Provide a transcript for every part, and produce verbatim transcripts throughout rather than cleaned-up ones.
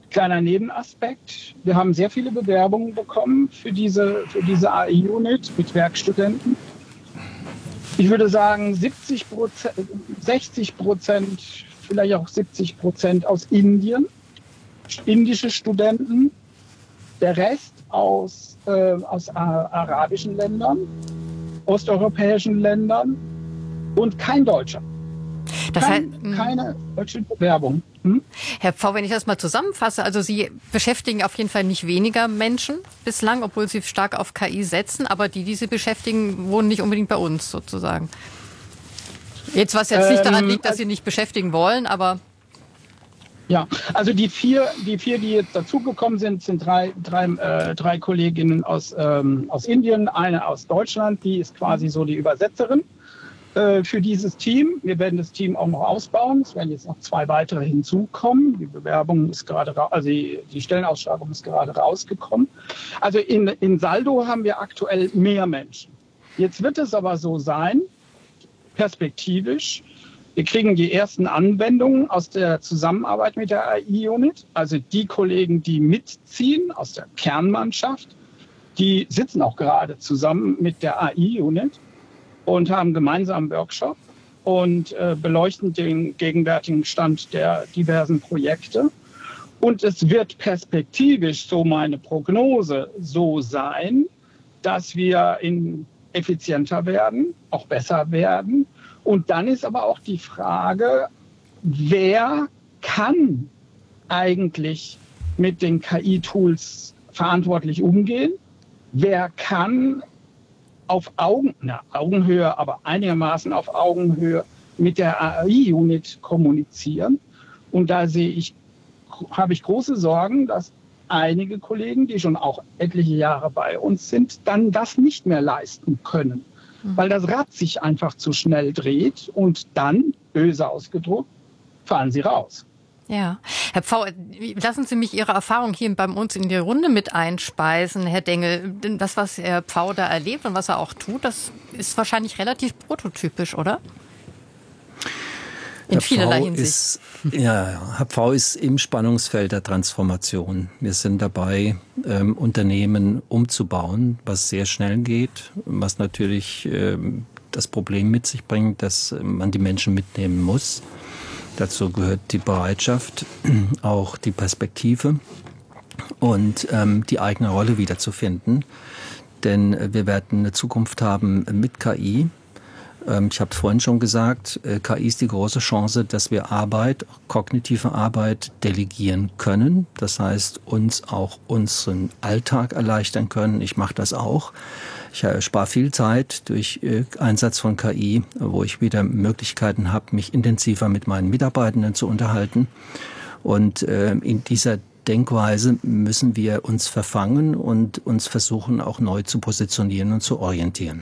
Kleiner Nebenaspekt. Wir haben sehr viele Bewerbungen bekommen für diese, für diese A I-Unit mit Werkstudenten. Ich würde sagen, siebzig Prozent, sechzig Prozent, vielleicht auch siebzig Prozent aus Indien, indische Studenten. Der Rest aus, äh, aus arabischen Ländern, osteuropäischen Ländern und kein Deutscher. Das Kein, heißt, keine deutsche Bewerbung. Hm? Herr Pfau, wenn ich das mal zusammenfasse, also Sie beschäftigen auf jeden Fall nicht weniger Menschen bislang, obwohl Sie stark auf K I setzen, aber die, die Sie beschäftigen, wohnen nicht unbedingt bei uns sozusagen. Jetzt, was jetzt nicht daran liegt, dass Sie nicht beschäftigen wollen, aber... Ja, also die vier, die vier, die jetzt dazugekommen sind, sind drei, drei, äh, drei Kolleginnen aus, ähm, aus Indien, eine aus Deutschland, die ist quasi so die Übersetzerin äh, für dieses Team. Wir werden das Team auch noch ausbauen. Es werden jetzt noch zwei weitere hinzukommen. Die Bewerbung ist gerade, also die, die Stellenausschreibung ist gerade rausgekommen. Also in, in Saldo haben wir aktuell mehr Menschen. Jetzt wird es aber so sein, perspektivisch, wir kriegen die ersten Anwendungen aus der Zusammenarbeit mit der A I-Unit. Also die Kollegen, die mitziehen aus der Kernmannschaft, die sitzen auch gerade zusammen mit der A I-Unit und haben gemeinsam einen Workshop und äh, beleuchten den gegenwärtigen Stand der diversen Projekte. Und es wird perspektivisch, so meine Prognose, so sein, dass wir in effizienter werden, auch besser werden. Und dann ist aber auch die Frage, wer kann eigentlich mit den K I-Tools verantwortlich umgehen? Wer kann auf Augen, na, Augenhöhe, aber einigermaßen auf Augenhöhe mit der A I-Unit kommunizieren? Und da sehe ich, habe ich große Sorgen, dass einige Kollegen, die schon auch etliche Jahre bei uns sind, dann das nicht mehr leisten können. Weil das Rad sich einfach zu schnell dreht und dann, böse ausgedrückt, fallen sie raus. Ja, Herr Pfau, lassen Sie mich Ihre Erfahrung hier bei uns in die Runde mit einspeisen, Herr Dengel. Das, was Herr Pfau da erlebt und was er auch tut, das ist wahrscheinlich relativ prototypisch, oder? In Herr vielerlei Pfau Hinsicht. Ist, ja, Herr Pfau ist im Spannungsfeld der Transformation. Wir sind dabei, ähm, Unternehmen umzubauen, was sehr schnell geht, was natürlich ähm, das Problem mit sich bringt, dass man die Menschen mitnehmen muss. Dazu gehört die Bereitschaft, auch die Perspektive und ähm, die eigene Rolle wiederzufinden. Denn äh, wir werden eine Zukunft haben mit K I. Ich habe es vorhin schon gesagt, K I ist die große Chance, dass wir Arbeit, kognitive Arbeit delegieren können. Das heißt, uns auch unseren Alltag erleichtern können. Ich mache das auch. Ich spare viel Zeit durch Einsatz von K I, wo ich wieder Möglichkeiten habe, mich intensiver mit meinen Mitarbeitenden zu unterhalten. Und in dieser Denkweise müssen wir uns verfangen und uns versuchen, auch neu zu positionieren und zu orientieren.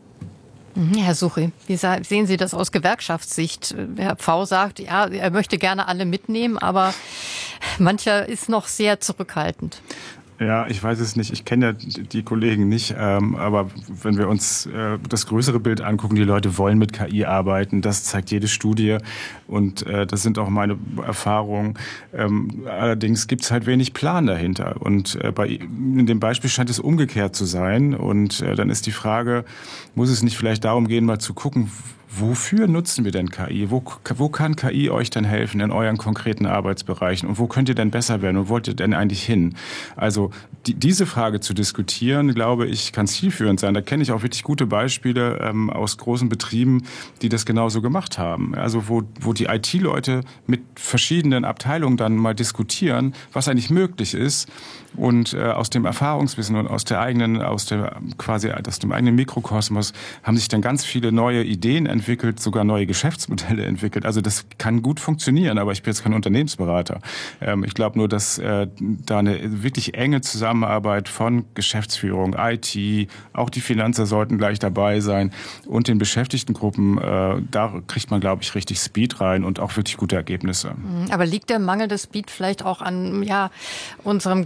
Herr Suchi, wie sehen Sie das aus Gewerkschaftssicht? Herr Pfau sagt, ja, er möchte gerne alle mitnehmen, aber mancher ist noch sehr zurückhaltend. Ja, ich weiß es nicht. Ich kenne ja die Kollegen nicht. Ähm, aber wenn wir uns äh, das größere Bild angucken, die Leute wollen mit K I arbeiten. Das zeigt jede Studie. Und äh, das sind auch meine Erfahrungen. Ähm, allerdings gibt es halt wenig Plan dahinter. Und äh, bei, in dem Beispiel scheint es umgekehrt zu sein. Und äh, dann ist die Frage, muss es nicht vielleicht darum gehen, mal zu gucken, wofür nutzen wir denn K I? Wo, wo kann K I euch denn helfen in euren konkreten Arbeitsbereichen? Und wo könnt ihr denn besser werden? Wo wollt ihr denn eigentlich hin? Also die, diese Frage zu diskutieren, glaube ich, kann zielführend sein. Da kenne ich auch wirklich gute Beispiele ähm, aus großen Betrieben, die das genauso gemacht haben. Also wo, wo die I T-Leute mit verschiedenen Abteilungen dann mal diskutieren, was eigentlich möglich ist. Und äh, aus dem Erfahrungswissen und aus der eigenen, aus der quasi aus dem eigenen Mikrokosmos haben sich dann ganz viele neue Ideen entwickelt, sogar neue Geschäftsmodelle entwickelt. Also das kann gut funktionieren, aber ich bin jetzt kein Unternehmensberater. Ähm, ich glaube nur, dass äh, da eine wirklich enge Zusammenarbeit von Geschäftsführung, I T, auch die Finanzer sollten gleich dabei sein und den Beschäftigtengruppen, äh, da kriegt man, glaube ich, richtig Speed rein und auch wirklich gute Ergebnisse. Aber liegt der Mangel des Speed vielleicht auch an ja, unserem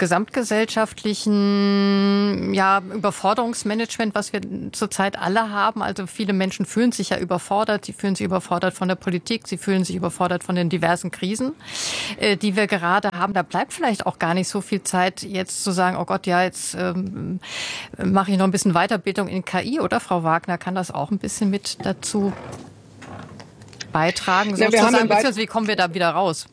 gesamtgesellschaftlichen ja, Überforderungsmanagement, was wir zurzeit alle haben? Also viele Menschen fühlen sich ja überfordert überfordert. Sie fühlen sich überfordert von der Politik. Sie fühlen sich überfordert von den diversen Krisen, äh, die wir gerade haben. Da bleibt vielleicht auch gar nicht so viel Zeit, jetzt zu sagen, oh Gott, ja, jetzt ähm, mache ich noch ein bisschen Weiterbildung in K I, oder Frau Wagner? Kann das auch ein bisschen mit dazu beitragen? Ja, sozusagen, beziehungsweise wie kommen wir da wieder raus?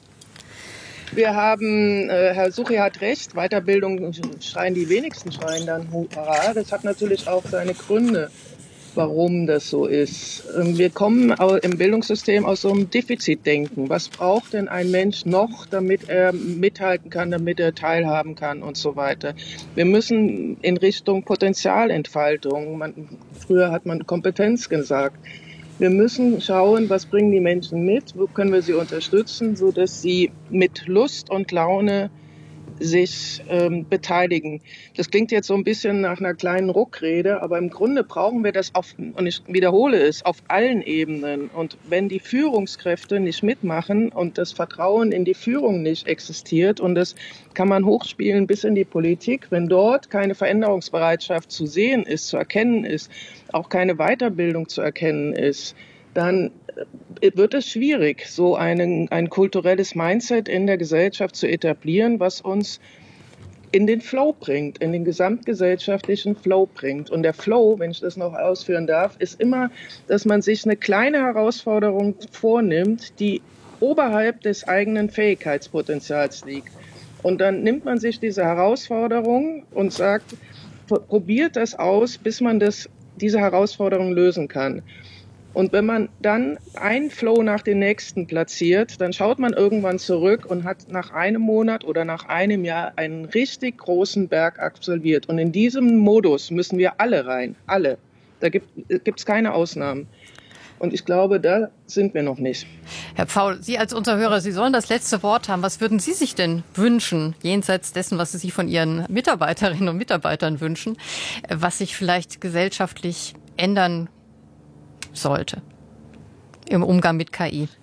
Wir haben, äh, Herr Suchi hat recht, Weiterbildung schreien die wenigsten, schreien dann Hurra. Das hat natürlich auch seine Gründe, warum das so ist. Wir kommen im Bildungssystem aus so einem Defizitdenken. Was braucht denn ein Mensch noch, damit er mithalten kann, damit er teilhaben kann und so weiter. Wir müssen in Richtung Potenzialentfaltung, man, früher hat man Kompetenz gesagt, wir müssen schauen, was bringen die Menschen mit, wo können wir sie unterstützen, sodass sie mit Lust und Laune sich ähm, beteiligen. Das klingt jetzt so ein bisschen nach einer kleinen Ruckrede, aber im Grunde brauchen wir das auf, und ich wiederhole es, auf allen Ebenen. Und wenn die Führungskräfte nicht mitmachen und das Vertrauen in die Führung nicht existiert, und das kann man hochspielen bis in die Politik, wenn dort keine Veränderungsbereitschaft zu sehen ist, zu erkennen ist, auch keine Weiterbildung zu erkennen ist, dann wird es schwierig, so einen, ein kulturelles Mindset in der Gesellschaft zu etablieren, was uns in den Flow bringt, in den gesamtgesellschaftlichen Flow bringt. Und der Flow, wenn ich das noch ausführen darf, ist immer, dass man sich eine kleine Herausforderung vornimmt, die oberhalb des eigenen Fähigkeitspotenzials liegt. Und dann nimmt man sich diese Herausforderung und sagt, probiert das aus, bis man das, diese Herausforderung lösen kann. Und wenn man dann einen Flow nach dem nächsten platziert, dann schaut man irgendwann zurück und hat nach einem Monat oder nach einem Jahr einen richtig großen Berg absolviert. Und in diesem Modus müssen wir alle rein, alle. Da gibt es keine Ausnahmen. Und ich glaube, da sind wir noch nicht. Herr Pfaul, Sie als unser Hörer, Sie sollen das letzte Wort haben. Was würden Sie sich denn wünschen, jenseits dessen, was Sie sich von Ihren Mitarbeiterinnen und Mitarbeitern wünschen, was sich vielleicht gesellschaftlich ändern sollte im Umgang mit K I?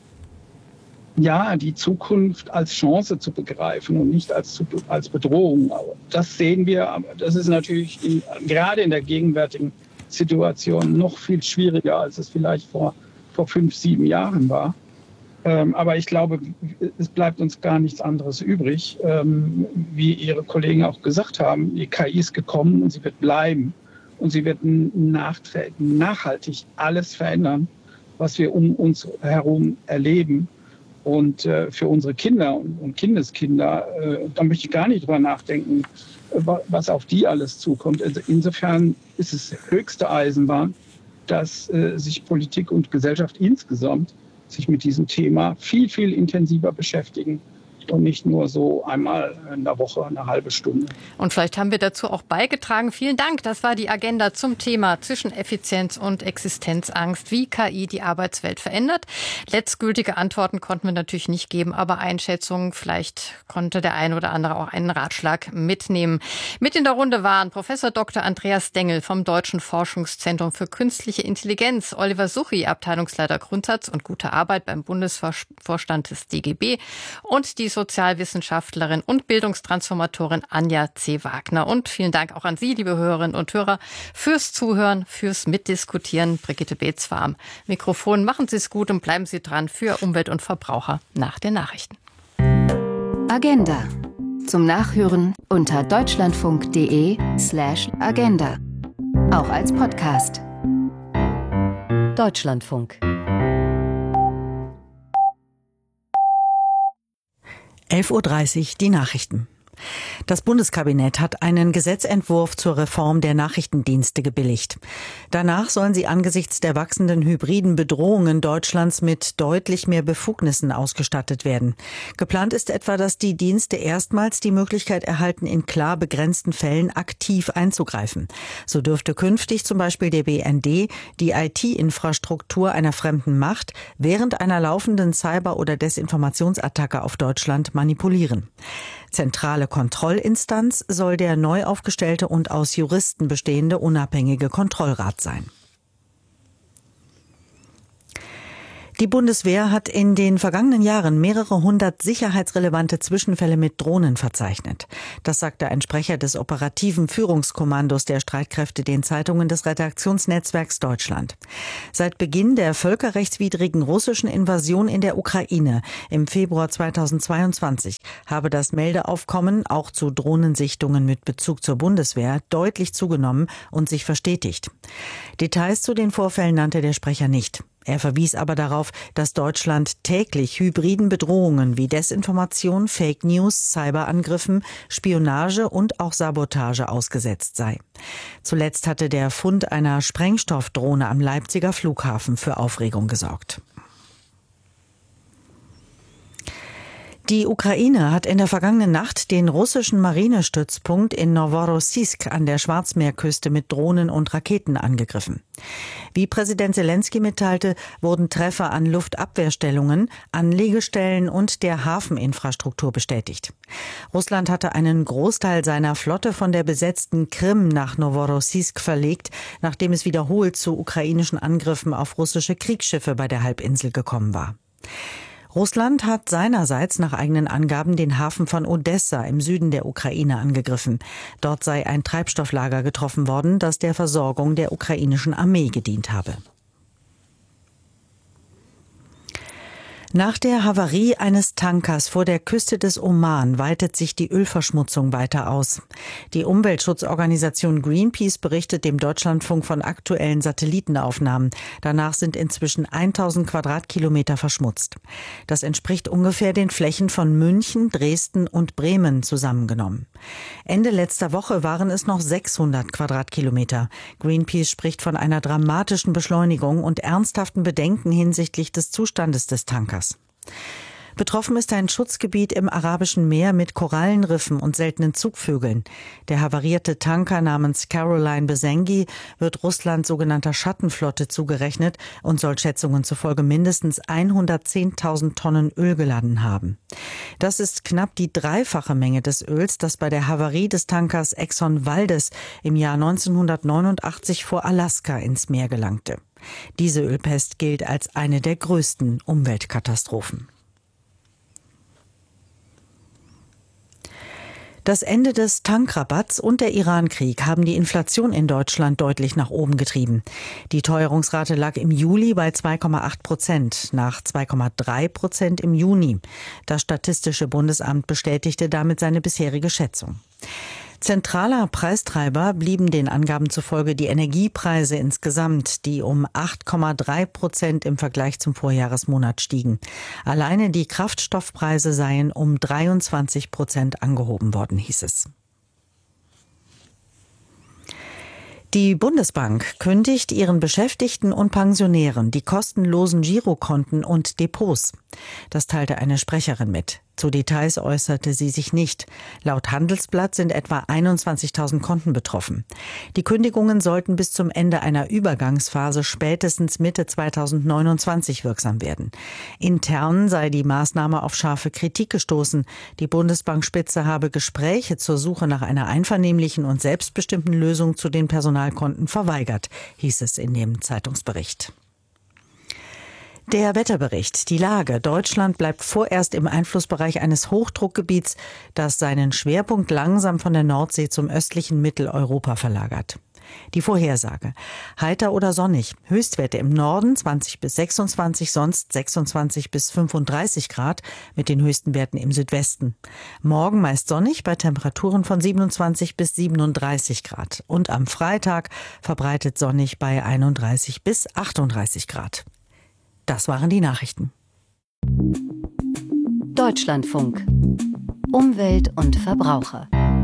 Ja, die Zukunft als Chance zu begreifen und nicht als, als Bedrohung. Das sehen wir, das ist natürlich in, gerade in der gegenwärtigen Situation noch viel schwieriger, als es vielleicht vor, vor fünf, sieben Jahren war. Ähm, aber ich glaube, es bleibt uns gar nichts anderes übrig. Ähm, wie Ihre Kollegen auch gesagt haben, die K I ist gekommen und sie wird bleiben. Und sie wird nachhaltig alles verändern, was wir um uns herum erleben. Und äh, für unsere Kinder und, und Kindeskinder, äh, da möchte ich gar nicht drüber nachdenken, was auf die alles zukommt. Also insofern ist es höchste Eisenbahn, dass äh, sich Politik und Gesellschaft insgesamt sich mit diesem Thema viel, viel intensiver beschäftigen. Und nicht nur so einmal in der Woche eine halbe Stunde. Und vielleicht haben wir dazu auch beigetragen. Vielen Dank. Das war die Agenda zum Thema Zwischeneffizienz und Existenzangst, wie K I die Arbeitswelt verändert. Letztgültige Antworten konnten wir natürlich nicht geben, aber Einschätzungen. Vielleicht konnte der eine oder andere auch einen Ratschlag mitnehmen. Mit in der Runde waren Professor Doktor Andreas Dengel vom Deutschen Forschungszentrum für Künstliche Intelligenz, Oliver Suchi, Abteilungsleiter Grundsatz und gute Arbeit beim Bundesvorstand des D G B, und die Sozialwissenschaftlerin und Bildungstransformatorin Anja C. Wagner. Und vielen Dank auch an Sie, liebe Hörerinnen und Hörer, fürs Zuhören, fürs Mitdiskutieren. Brigitte Beetz war am Mikrofon. Machen Sie es gut und bleiben Sie dran für Umwelt und Verbraucher nach den Nachrichten. Agenda. Zum Nachhören unter deutschlandfunk.de slash Agenda. Auch als Podcast. Deutschlandfunk. elf Uhr dreißig, die Nachrichten. Das Bundeskabinett hat einen Gesetzentwurf zur Reform der Nachrichtendienste gebilligt. Danach sollen sie angesichts der wachsenden hybriden Bedrohungen Deutschlands mit deutlich mehr Befugnissen ausgestattet werden. Geplant ist etwa, dass die Dienste erstmals die Möglichkeit erhalten, in klar begrenzten Fällen aktiv einzugreifen. So dürfte künftig zum Beispiel der B N D die I T-Infrastruktur einer fremden Macht während einer laufenden Cyber- oder Desinformationsattacke auf Deutschland manipulieren. Zentrale Kontrollinstanz soll der neu aufgestellte und aus Juristen bestehende unabhängige Kontrollrat sein. Die Bundeswehr hat in den vergangenen Jahren mehrere hundert sicherheitsrelevante Zwischenfälle mit Drohnen verzeichnet. Das sagte ein Sprecher des operativen Führungskommandos der Streitkräfte den Zeitungen des Redaktionsnetzwerks Deutschland. Seit Beginn der völkerrechtswidrigen russischen Invasion in der Ukraine im Februar zweitausendzweiundzwanzig habe das Meldeaufkommen auch zu Drohnensichtungen mit Bezug zur Bundeswehr deutlich zugenommen und sich verstetigt. Details zu den Vorfällen nannte der Sprecher nicht. Er verwies aber darauf, dass Deutschland täglich hybriden Bedrohungen wie Desinformation, Fake News, Cyberangriffen, Spionage und auch Sabotage ausgesetzt sei. Zuletzt hatte der Fund einer Sprengstoffdrohne am Leipziger Flughafen für Aufregung gesorgt. Die Ukraine hat in der vergangenen Nacht den russischen Marinestützpunkt in Noworossiysk an der Schwarzmeerküste mit Drohnen und Raketen angegriffen. Wie Präsident Selenskyj mitteilte, wurden Treffer an Luftabwehrstellungen, Anlegestellen und der Hafeninfrastruktur bestätigt. Russland hatte einen Großteil seiner Flotte von der besetzten Krim nach Noworossiysk verlegt, nachdem es wiederholt zu ukrainischen Angriffen auf russische Kriegsschiffe bei der Halbinsel gekommen war. Russland hat seinerseits nach eigenen Angaben den Hafen von Odessa im Süden der Ukraine angegriffen. Dort sei ein Treibstofflager getroffen worden, das der Versorgung der ukrainischen Armee gedient habe. Nach der Havarie eines Tankers vor der Küste des Oman weitet sich die Ölverschmutzung weiter aus. Die Umweltschutzorganisation Greenpeace berichtet dem Deutschlandfunk von aktuellen Satellitenaufnahmen. Danach sind inzwischen tausend Quadratkilometer verschmutzt. Das entspricht ungefähr den Flächen von München, Dresden und Bremen zusammengenommen. Ende letzter Woche waren es noch sechshundert Quadratkilometer. Greenpeace spricht von einer dramatischen Beschleunigung und ernsthaften Bedenken hinsichtlich des Zustandes des Tankers. Betroffen ist ein Schutzgebiet im Arabischen Meer mit Korallenriffen und seltenen Zugvögeln. Der havarierte Tanker namens Caroline Besengi wird Russlands sogenannter Schattenflotte zugerechnet und soll Schätzungen zufolge mindestens hundertzehntausend Tonnen Öl geladen haben. Das ist knapp die dreifache Menge des Öls, das bei der Havarie des Tankers Exxon Valdez im Jahr neunzehnhundertneunundachtzig vor Alaska ins Meer gelangte. Diese Ölpest gilt als eine der größten Umweltkatastrophen. Das Ende des Tankrabatts und der Iran-Krieg haben die Inflation in Deutschland deutlich nach oben getrieben. Die Teuerungsrate lag im Juli bei zwei Komma acht Prozent, nach zwei Komma drei Prozent im Juni. Das Statistische Bundesamt bestätigte damit seine bisherige Schätzung. Zentraler Preistreiber blieben den Angaben zufolge die Energiepreise insgesamt, die um acht Komma drei Prozent im Vergleich zum Vorjahresmonat stiegen. Alleine die Kraftstoffpreise seien um dreiundzwanzig Prozent angehoben worden, hieß es. Die Bundesbank kündigt ihren Beschäftigten und Pensionären die kostenlosen Girokonten und Depots. Das teilte eine Sprecherin mit. Zu Details äußerte sie sich nicht. Laut Handelsblatt sind etwa einundzwanzigtausend Konten betroffen. Die Kündigungen sollten bis zum Ende einer Übergangsphase spätestens Mitte zweitausendneunundzwanzig wirksam werden. Intern sei die Maßnahme auf scharfe Kritik gestoßen. Die Bundesbankspitze habe Gespräche zur Suche nach einer einvernehmlichen und selbstbestimmten Lösung zu den Personalkonten verweigert, hieß es in dem Zeitungsbericht. Der Wetterbericht. Die Lage. Deutschland bleibt vorerst im Einflussbereich eines Hochdruckgebiets, das seinen Schwerpunkt langsam von der Nordsee zum östlichen Mitteleuropa verlagert. Die Vorhersage. Heiter oder sonnig. Höchstwerte im Norden zwanzig bis sechsundzwanzig, sonst sechsundzwanzig bis fünfunddreißig Grad mit den höchsten Werten im Südwesten. Morgen meist sonnig bei Temperaturen von siebenundzwanzig bis siebenunddreißig Grad. Und am Freitag verbreitet sonnig bei einunddreißig bis achtunddreißig Grad. Das waren die Nachrichten. Deutschlandfunk. Umwelt und Verbraucher.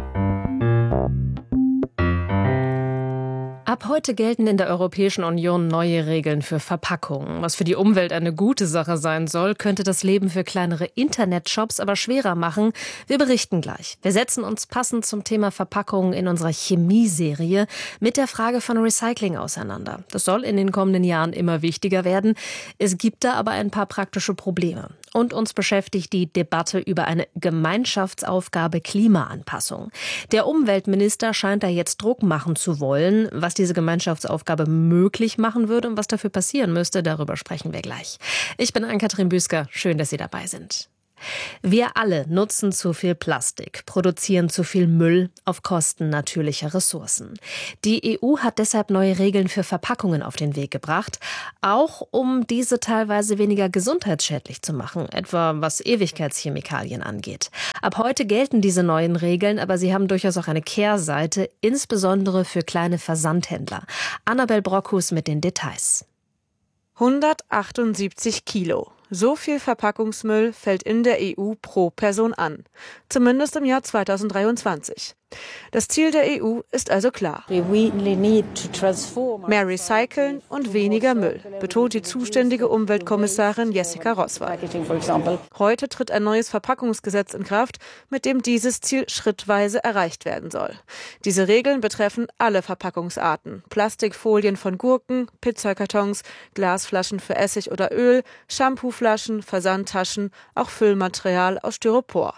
Ab heute gelten in der Europäischen Union neue Regeln für Verpackungen. Was für die Umwelt eine gute Sache sein soll, könnte das Leben für kleinere Internetshops aber schwerer machen. Wir berichten gleich. Wir setzen uns passend zum Thema Verpackungen in unserer Chemieserie mit der Frage von Recycling auseinander. Das soll in den kommenden Jahren immer wichtiger werden. Es gibt da aber ein paar praktische Probleme. Und uns beschäftigt die Debatte über eine Gemeinschaftsaufgabe Klimaanpassung. Der Umweltminister scheint da jetzt Druck machen zu wollen. Was die diese Gemeinschaftsaufgabe möglich machen würde und was dafür passieren müsste, darüber sprechen wir gleich. Ich bin Ann-Kathrin Büsker. Schön, dass Sie dabei sind. Wir alle nutzen zu viel Plastik, produzieren zu viel Müll auf Kosten natürlicher Ressourcen. Die E U hat deshalb neue Regeln für Verpackungen auf den Weg gebracht, auch um diese teilweise weniger gesundheitsschädlich zu machen, etwa was Ewigkeitschemikalien angeht. Ab heute gelten diese neuen Regeln, aber sie haben durchaus auch eine Kehrseite, insbesondere für kleine Versandhändler. Annabel Brockhus mit den Details. hundertachtundsiebzig Kilo. So viel Verpackungsmüll fällt in der E U pro Person an. Zumindest im Jahr zweitausenddreiundzwanzig. Das Ziel der E U ist also klar. Mehr recyceln und weniger Müll, betont die zuständige Umweltkommissarin Jessica Roswall. Heute tritt ein neues Verpackungsgesetz in Kraft, mit dem dieses Ziel schrittweise erreicht werden soll. Diese Regeln betreffen alle Verpackungsarten. Plastikfolien von Gurken, Pizzakartons, Glasflaschen für Essig oder Öl, Shampooflaschen, Versandtaschen, auch Füllmaterial aus Styropor.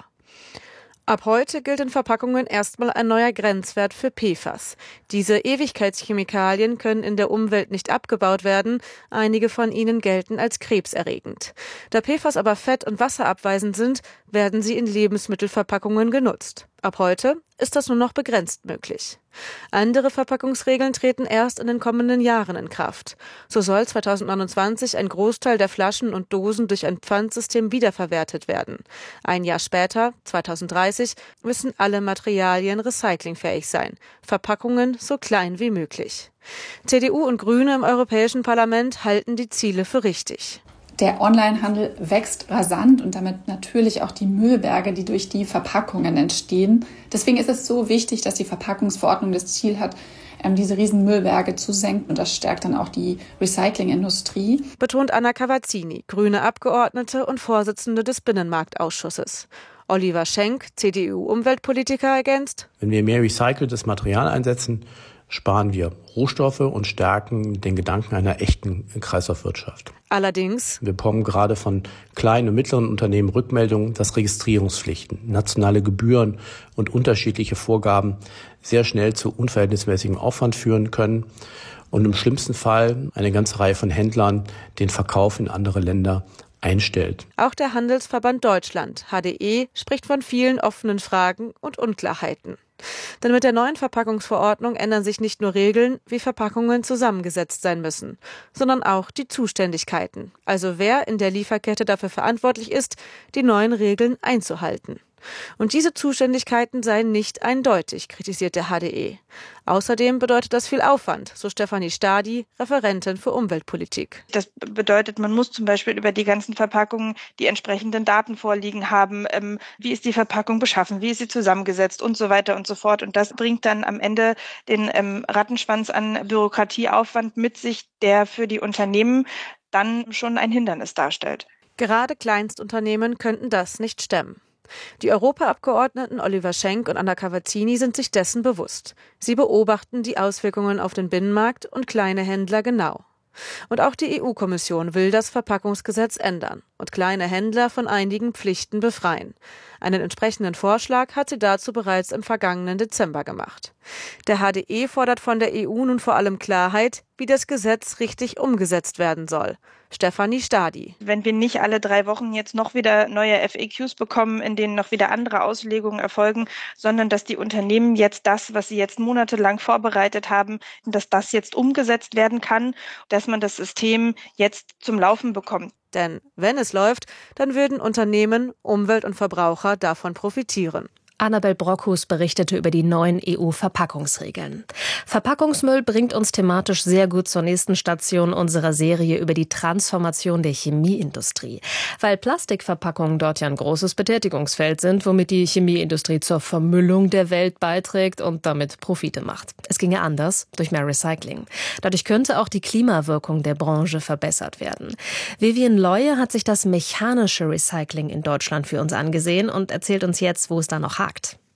Ab heute gilt in Verpackungen erstmal ein neuer Grenzwert für P F A S. Diese Ewigkeitschemikalien können in der Umwelt nicht abgebaut werden. Einige von ihnen gelten als krebserregend. Da P F A S aber fett- und wasserabweisend sind, werden sie in Lebensmittelverpackungen genutzt. Ab heute ist das nur noch begrenzt möglich. Andere Verpackungsregeln treten erst in den kommenden Jahren in Kraft. So soll zweitausendneunundzwanzig ein Großteil der Flaschen und Dosen durch ein Pfandsystem wiederverwertet werden. Ein Jahr später, zweitausenddreißig, müssen alle Materialien recyclingfähig sein. Verpackungen so klein wie möglich. C D U und Grüne im Europäischen Parlament halten die Ziele für richtig. Der Onlinehandel wächst rasant und damit natürlich auch die Müllberge, die durch die Verpackungen entstehen. Deswegen ist es so wichtig, dass die Verpackungsverordnung das Ziel hat, diese riesen Müllberge zu senken. Und das stärkt dann auch die Recyclingindustrie. Betont Anna Cavazzini, grüne Abgeordnete und Vorsitzende des Binnenmarktausschusses. Oliver Schenk, C D U-Umweltpolitiker, ergänzt: Wenn wir mehr recyceltes Material einsetzen, sparen wir Rohstoffe und stärken den Gedanken einer echten Kreislaufwirtschaft. Allerdings: Wir bekommen gerade von kleinen und mittleren Unternehmen Rückmeldungen, dass Registrierungspflichten, nationale Gebühren und unterschiedliche Vorgaben sehr schnell zu unverhältnismäßigem Aufwand führen können und im schlimmsten Fall eine ganze Reihe von Händlern den Verkauf in andere Länder einstellt. Auch der Handelsverband Deutschland, H D E, spricht von vielen offenen Fragen und Unklarheiten. Denn mit der neuen Verpackungsverordnung ändern sich nicht nur Regeln, wie Verpackungen zusammengesetzt sein müssen, sondern auch die Zuständigkeiten. Also wer in der Lieferkette dafür verantwortlich ist, die neuen Regeln einzuhalten. Und diese Zuständigkeiten seien nicht eindeutig, kritisiert der H D E. Außerdem bedeutet das viel Aufwand, so Stefanie Stadi, Referentin für Umweltpolitik. Das bedeutet, man muss zum Beispiel über die ganzen Verpackungen die entsprechenden Daten vorliegen haben. Ähm, wie ist die Verpackung beschaffen? Wie ist sie zusammengesetzt? Und so weiter und so fort. Und das bringt dann am Ende den ähm, Rattenschwanz an Bürokratieaufwand mit sich, der für die Unternehmen dann schon ein Hindernis darstellt. Gerade Kleinstunternehmen könnten das nicht stemmen. Die Europaabgeordneten Oliver Schenk und Anna Cavazzini sind sich dessen bewusst. Sie beobachten die Auswirkungen auf den Binnenmarkt und kleine Händler genau. Und auch die E U-Kommission will das Verpackungsgesetz ändern und kleine Händler von einigen Pflichten befreien. Einen entsprechenden Vorschlag hat sie dazu bereits im vergangenen Dezember gemacht. Der H D E fordert von der E U nun vor allem Klarheit, wie das Gesetz richtig umgesetzt werden soll. Stefanie Stadi. Wenn wir nicht alle drei Wochen jetzt noch wieder neue F A Qs bekommen, in denen noch wieder andere Auslegungen erfolgen, sondern dass die Unternehmen jetzt das, was sie jetzt monatelang vorbereitet haben, dass das jetzt umgesetzt werden kann, dass man das System jetzt zum Laufen bekommt. Denn wenn es läuft, dann würden Unternehmen, Umwelt und Verbraucher davon profitieren. Annabel Brockhus berichtete über die neuen E U-Verpackungsregeln. Verpackungsmüll bringt uns thematisch sehr gut zur nächsten Station unserer Serie über die Transformation der Chemieindustrie. Weil Plastikverpackungen dort ja ein großes Betätigungsfeld sind, womit die Chemieindustrie zur Vermüllung der Welt beiträgt und damit Profite macht. Es ginge anders, durch mehr Recycling. Dadurch könnte auch die Klimawirkung der Branche verbessert werden. Vivian Leue hat sich das mechanische Recycling in Deutschland für uns angesehen und erzählt uns jetzt, wo es da noch hakt.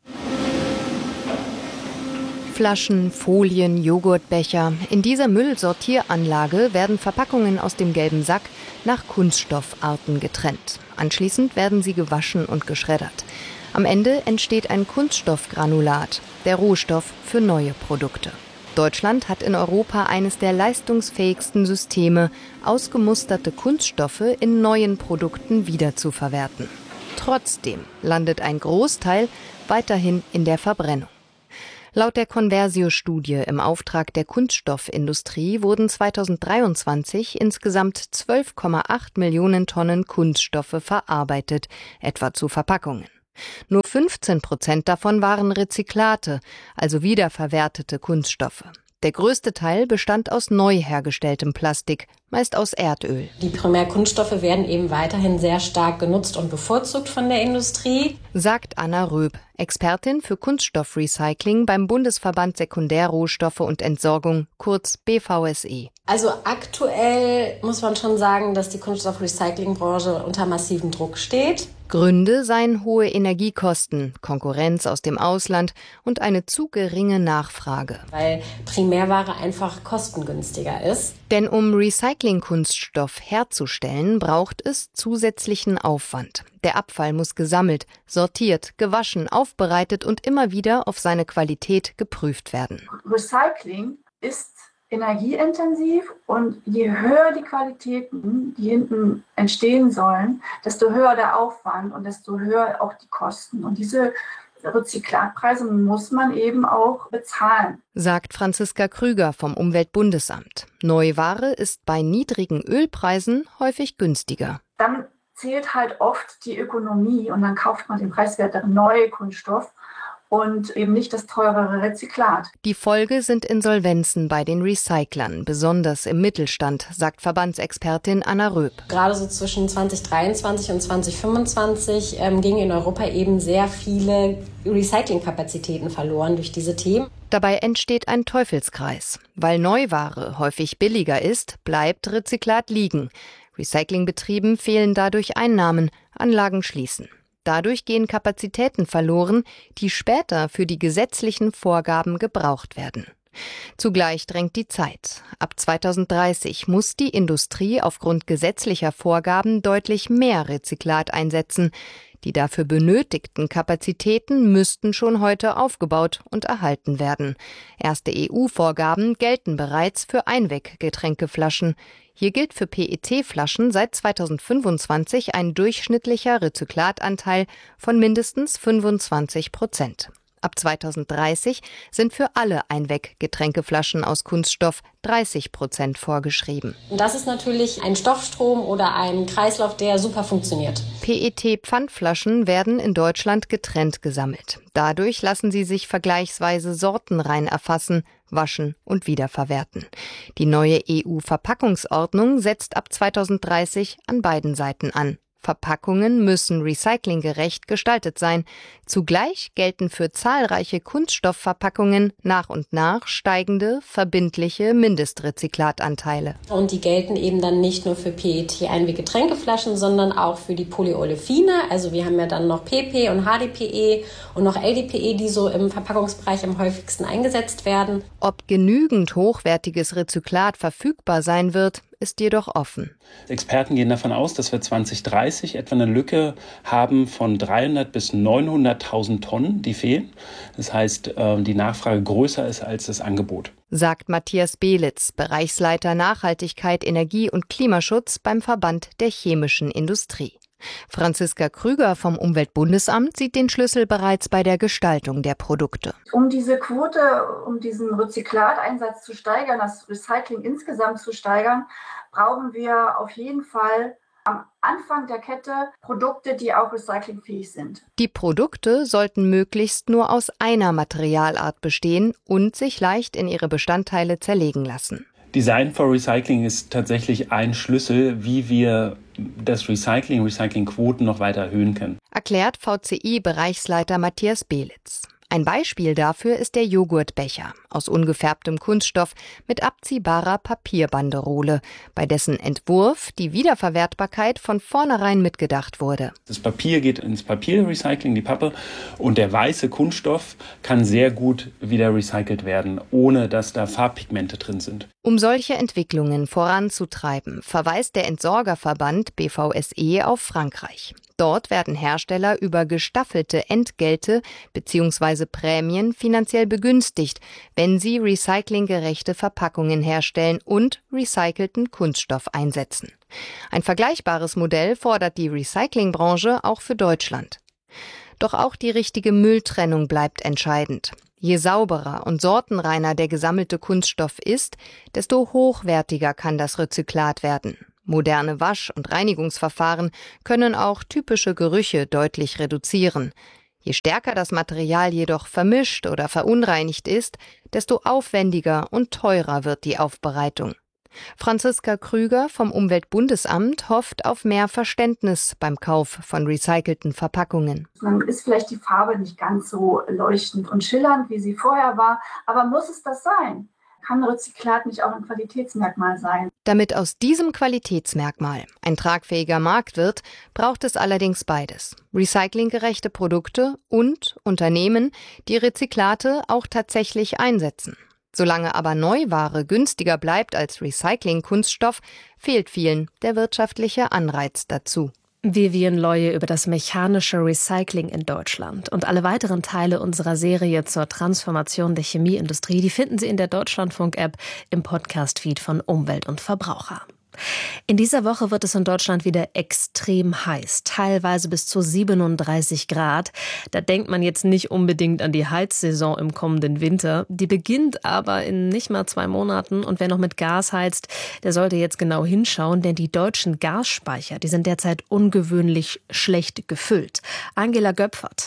Flaschen, Folien, Joghurtbecher. In dieser Müllsortieranlage werden Verpackungen aus dem gelben Sack nach Kunststoffarten getrennt. Anschließend werden sie gewaschen und geschreddert. Am Ende entsteht ein Kunststoffgranulat, der Rohstoff für neue Produkte. Deutschland hat in Europa eines der leistungsfähigsten Systeme, ausgemusterte Kunststoffe in neuen Produkten wiederzuverwerten. Trotzdem landet ein Großteil weiterhin in der Verbrennung. Laut der Conversio-Studie im Auftrag der Kunststoffindustrie wurden zweitausenddreiundzwanzig insgesamt zwölf Komma acht Millionen Tonnen Kunststoffe verarbeitet, etwa zu Verpackungen. Nur fünfzehn Prozent davon waren Rezyklate, also wiederverwertete Kunststoffe. Der größte Teil bestand aus neu hergestelltem Plastik, meist aus Erdöl. Die Primärkunststoffe werden eben weiterhin sehr stark genutzt und bevorzugt von der Industrie, sagt Anna Röb, Expertin für Kunststoffrecycling beim Bundesverband Sekundärrohstoffe und Entsorgung, kurz B V S E. Also aktuell muss man schon sagen, dass die Kunststoffrecyclingbranche unter massivem Druck steht. Gründe seien hohe Energiekosten, Konkurrenz aus dem Ausland und eine zu geringe Nachfrage. Weil Primärware einfach kostengünstiger ist. Denn um Recyclingkunststoff herzustellen, braucht es zusätzlichen Aufwand. Der Abfall muss gesammelt, sortiert, gewaschen, aufbereitet und immer wieder auf seine Qualität geprüft werden. Recycling ist energieintensiv und je höher die Qualitäten, die hinten entstehen sollen, desto höher der Aufwand und desto höher auch die Kosten. Und diese Rezyklatpreise muss man eben auch bezahlen, sagt Franziska Krüger vom Umweltbundesamt. Neuware ist bei niedrigen Ölpreisen häufig günstiger. Dann zählt halt oft die Ökonomie und dann kauft man den preiswerteren neuen Kunststoff und eben nicht das teurere Rezyklat. Die Folge sind Insolvenzen bei den Recyclern, besonders im Mittelstand, sagt Verbandsexpertin Anna Röb. Gerade so zwischen zweitausenddreiundzwanzig und zweitausendfünfundzwanzig ähm, gingen in Europa eben sehr viele Recyclingkapazitäten verloren durch diese Themen. Dabei entsteht ein Teufelskreis. Weil Neuware häufig billiger ist, bleibt Rezyklat liegen. Recyclingbetrieben fehlen dadurch Einnahmen, Anlagen schließen. Dadurch gehen Kapazitäten verloren, die später für die gesetzlichen Vorgaben gebraucht werden. Zugleich drängt die Zeit. Ab zweitausenddreißig muss die Industrie aufgrund gesetzlicher Vorgaben deutlich mehr Rezyklat einsetzen. Die dafür benötigten Kapazitäten müssten schon heute aufgebaut und erhalten werden. Erste E U-Vorgaben gelten bereits für Einweggetränkeflaschen. Hier gilt für P E T-Flaschen seit zweitausendfünfundzwanzig ein durchschnittlicher Rezyklatanteil von mindestens fünfundzwanzig Prozent. Ab zweitausenddreißig sind für alle Einweggetränkeflaschen aus Kunststoff dreißig Prozent vorgeschrieben. Und das ist natürlich ein Stoffstrom oder ein Kreislauf, der super funktioniert. P E T-Pfandflaschen werden in Deutschland getrennt gesammelt. Dadurch lassen sie sich vergleichsweise sortenrein erfassen, waschen und wiederverwerten. Die neue E U-Verpackungsordnung setzt ab zweitausenddreißig an beiden Seiten an. Verpackungen müssen recyclinggerecht gestaltet sein. Zugleich gelten für zahlreiche Kunststoffverpackungen nach und nach steigende, verbindliche Mindestrezyklatanteile. Und die gelten eben dann nicht nur für P E T-Einweggetränkeflaschen, sondern auch für die Polyolefine. Also wir haben ja dann noch P P und H D P E und noch L D P E, die so im Verpackungsbereich am häufigsten eingesetzt werden. Ob genügend hochwertiges Rezyklat verfügbar sein wird, ist jedoch offen. Experten gehen davon aus, dass wir zwanzig dreißig etwa eine Lücke haben von dreihundert bis neunhunderttausend Tonnen, die fehlen. Das heißt, die Nachfrage größer ist als das Angebot. Sagt Matthias Belitz, Bereichsleiter Nachhaltigkeit, Energie und Klimaschutz beim Verband der chemischen Industrie. Franziska Krüger vom Umweltbundesamt sieht den Schlüssel bereits bei der Gestaltung der Produkte. Um diese Quote, um diesen Rezyklateinsatz zu steigern, das Recycling insgesamt zu steigern, brauchen wir auf jeden Fall am Anfang der Kette Produkte, die auch recyclingfähig sind. Die Produkte sollten möglichst nur aus einer Materialart bestehen und sich leicht in ihre Bestandteile zerlegen lassen. Design for Recycling ist tatsächlich ein Schlüssel, wie wir das Recycling, Recyclingquoten noch weiter erhöhen können. Erklärt V C I-Bereichsleiter Matthias Belitz. Ein Beispiel dafür ist der Joghurtbecher aus ungefärbtem Kunststoff mit abziehbarer Papierbanderole, bei dessen Entwurf die Wiederverwertbarkeit von vornherein mitgedacht wurde. Das Papier geht ins Papierrecycling, die Pappe, und der weiße Kunststoff kann sehr gut wieder recycelt werden, ohne dass da Farbpigmente drin sind. Um solche Entwicklungen voranzutreiben, verweist der Entsorgerverband B V S E auf Frankreich. Dort werden Hersteller über gestaffelte Entgelte bzw. Prämien finanziell begünstigt, wenn sie recyclinggerechte Verpackungen herstellen und recycelten Kunststoff einsetzen. Ein vergleichbares Modell fordert die Recyclingbranche auch für Deutschland. Doch auch die richtige Mülltrennung bleibt entscheidend. Je sauberer und sortenreiner der gesammelte Kunststoff ist, desto hochwertiger kann das Rezyklat werden. Moderne Wasch- und Reinigungsverfahren können auch typische Gerüche deutlich reduzieren. Je stärker das Material jedoch vermischt oder verunreinigt ist, desto aufwendiger und teurer wird die Aufbereitung. Franziska Krüger vom Umweltbundesamt hofft auf mehr Verständnis beim Kauf von recycelten Verpackungen. Dann ist vielleicht die Farbe nicht ganz so leuchtend und schillernd, wie sie vorher war, aber muss es das sein? Kann Rezyklat nicht auch ein Qualitätsmerkmal sein? Damit aus diesem Qualitätsmerkmal ein tragfähiger Markt wird, braucht es allerdings beides. Recyclinggerechte Produkte und Unternehmen, die Rezyklate auch tatsächlich einsetzen. Solange aber Neuware günstiger bleibt als Recycling-Kunststoff, fehlt vielen der wirtschaftliche Anreiz dazu. Vivian Leue über das mechanische Recycling in Deutschland und alle weiteren Teile unserer Serie zur Transformation der Chemieindustrie, die finden Sie in der Deutschlandfunk-App im Podcast-Feed von Umwelt und Verbraucher. In dieser Woche wird es in Deutschland wieder extrem heiß, teilweise bis zu siebenunddreißig Grad. Da denkt man jetzt nicht unbedingt an die Heizsaison im kommenden Winter. Die beginnt aber in nicht mal zwei Monaten und wer noch mit Gas heizt, der sollte jetzt genau hinschauen, denn die deutschen Gasspeicher, die sind derzeit ungewöhnlich schlecht gefüllt. Angela Göpfert.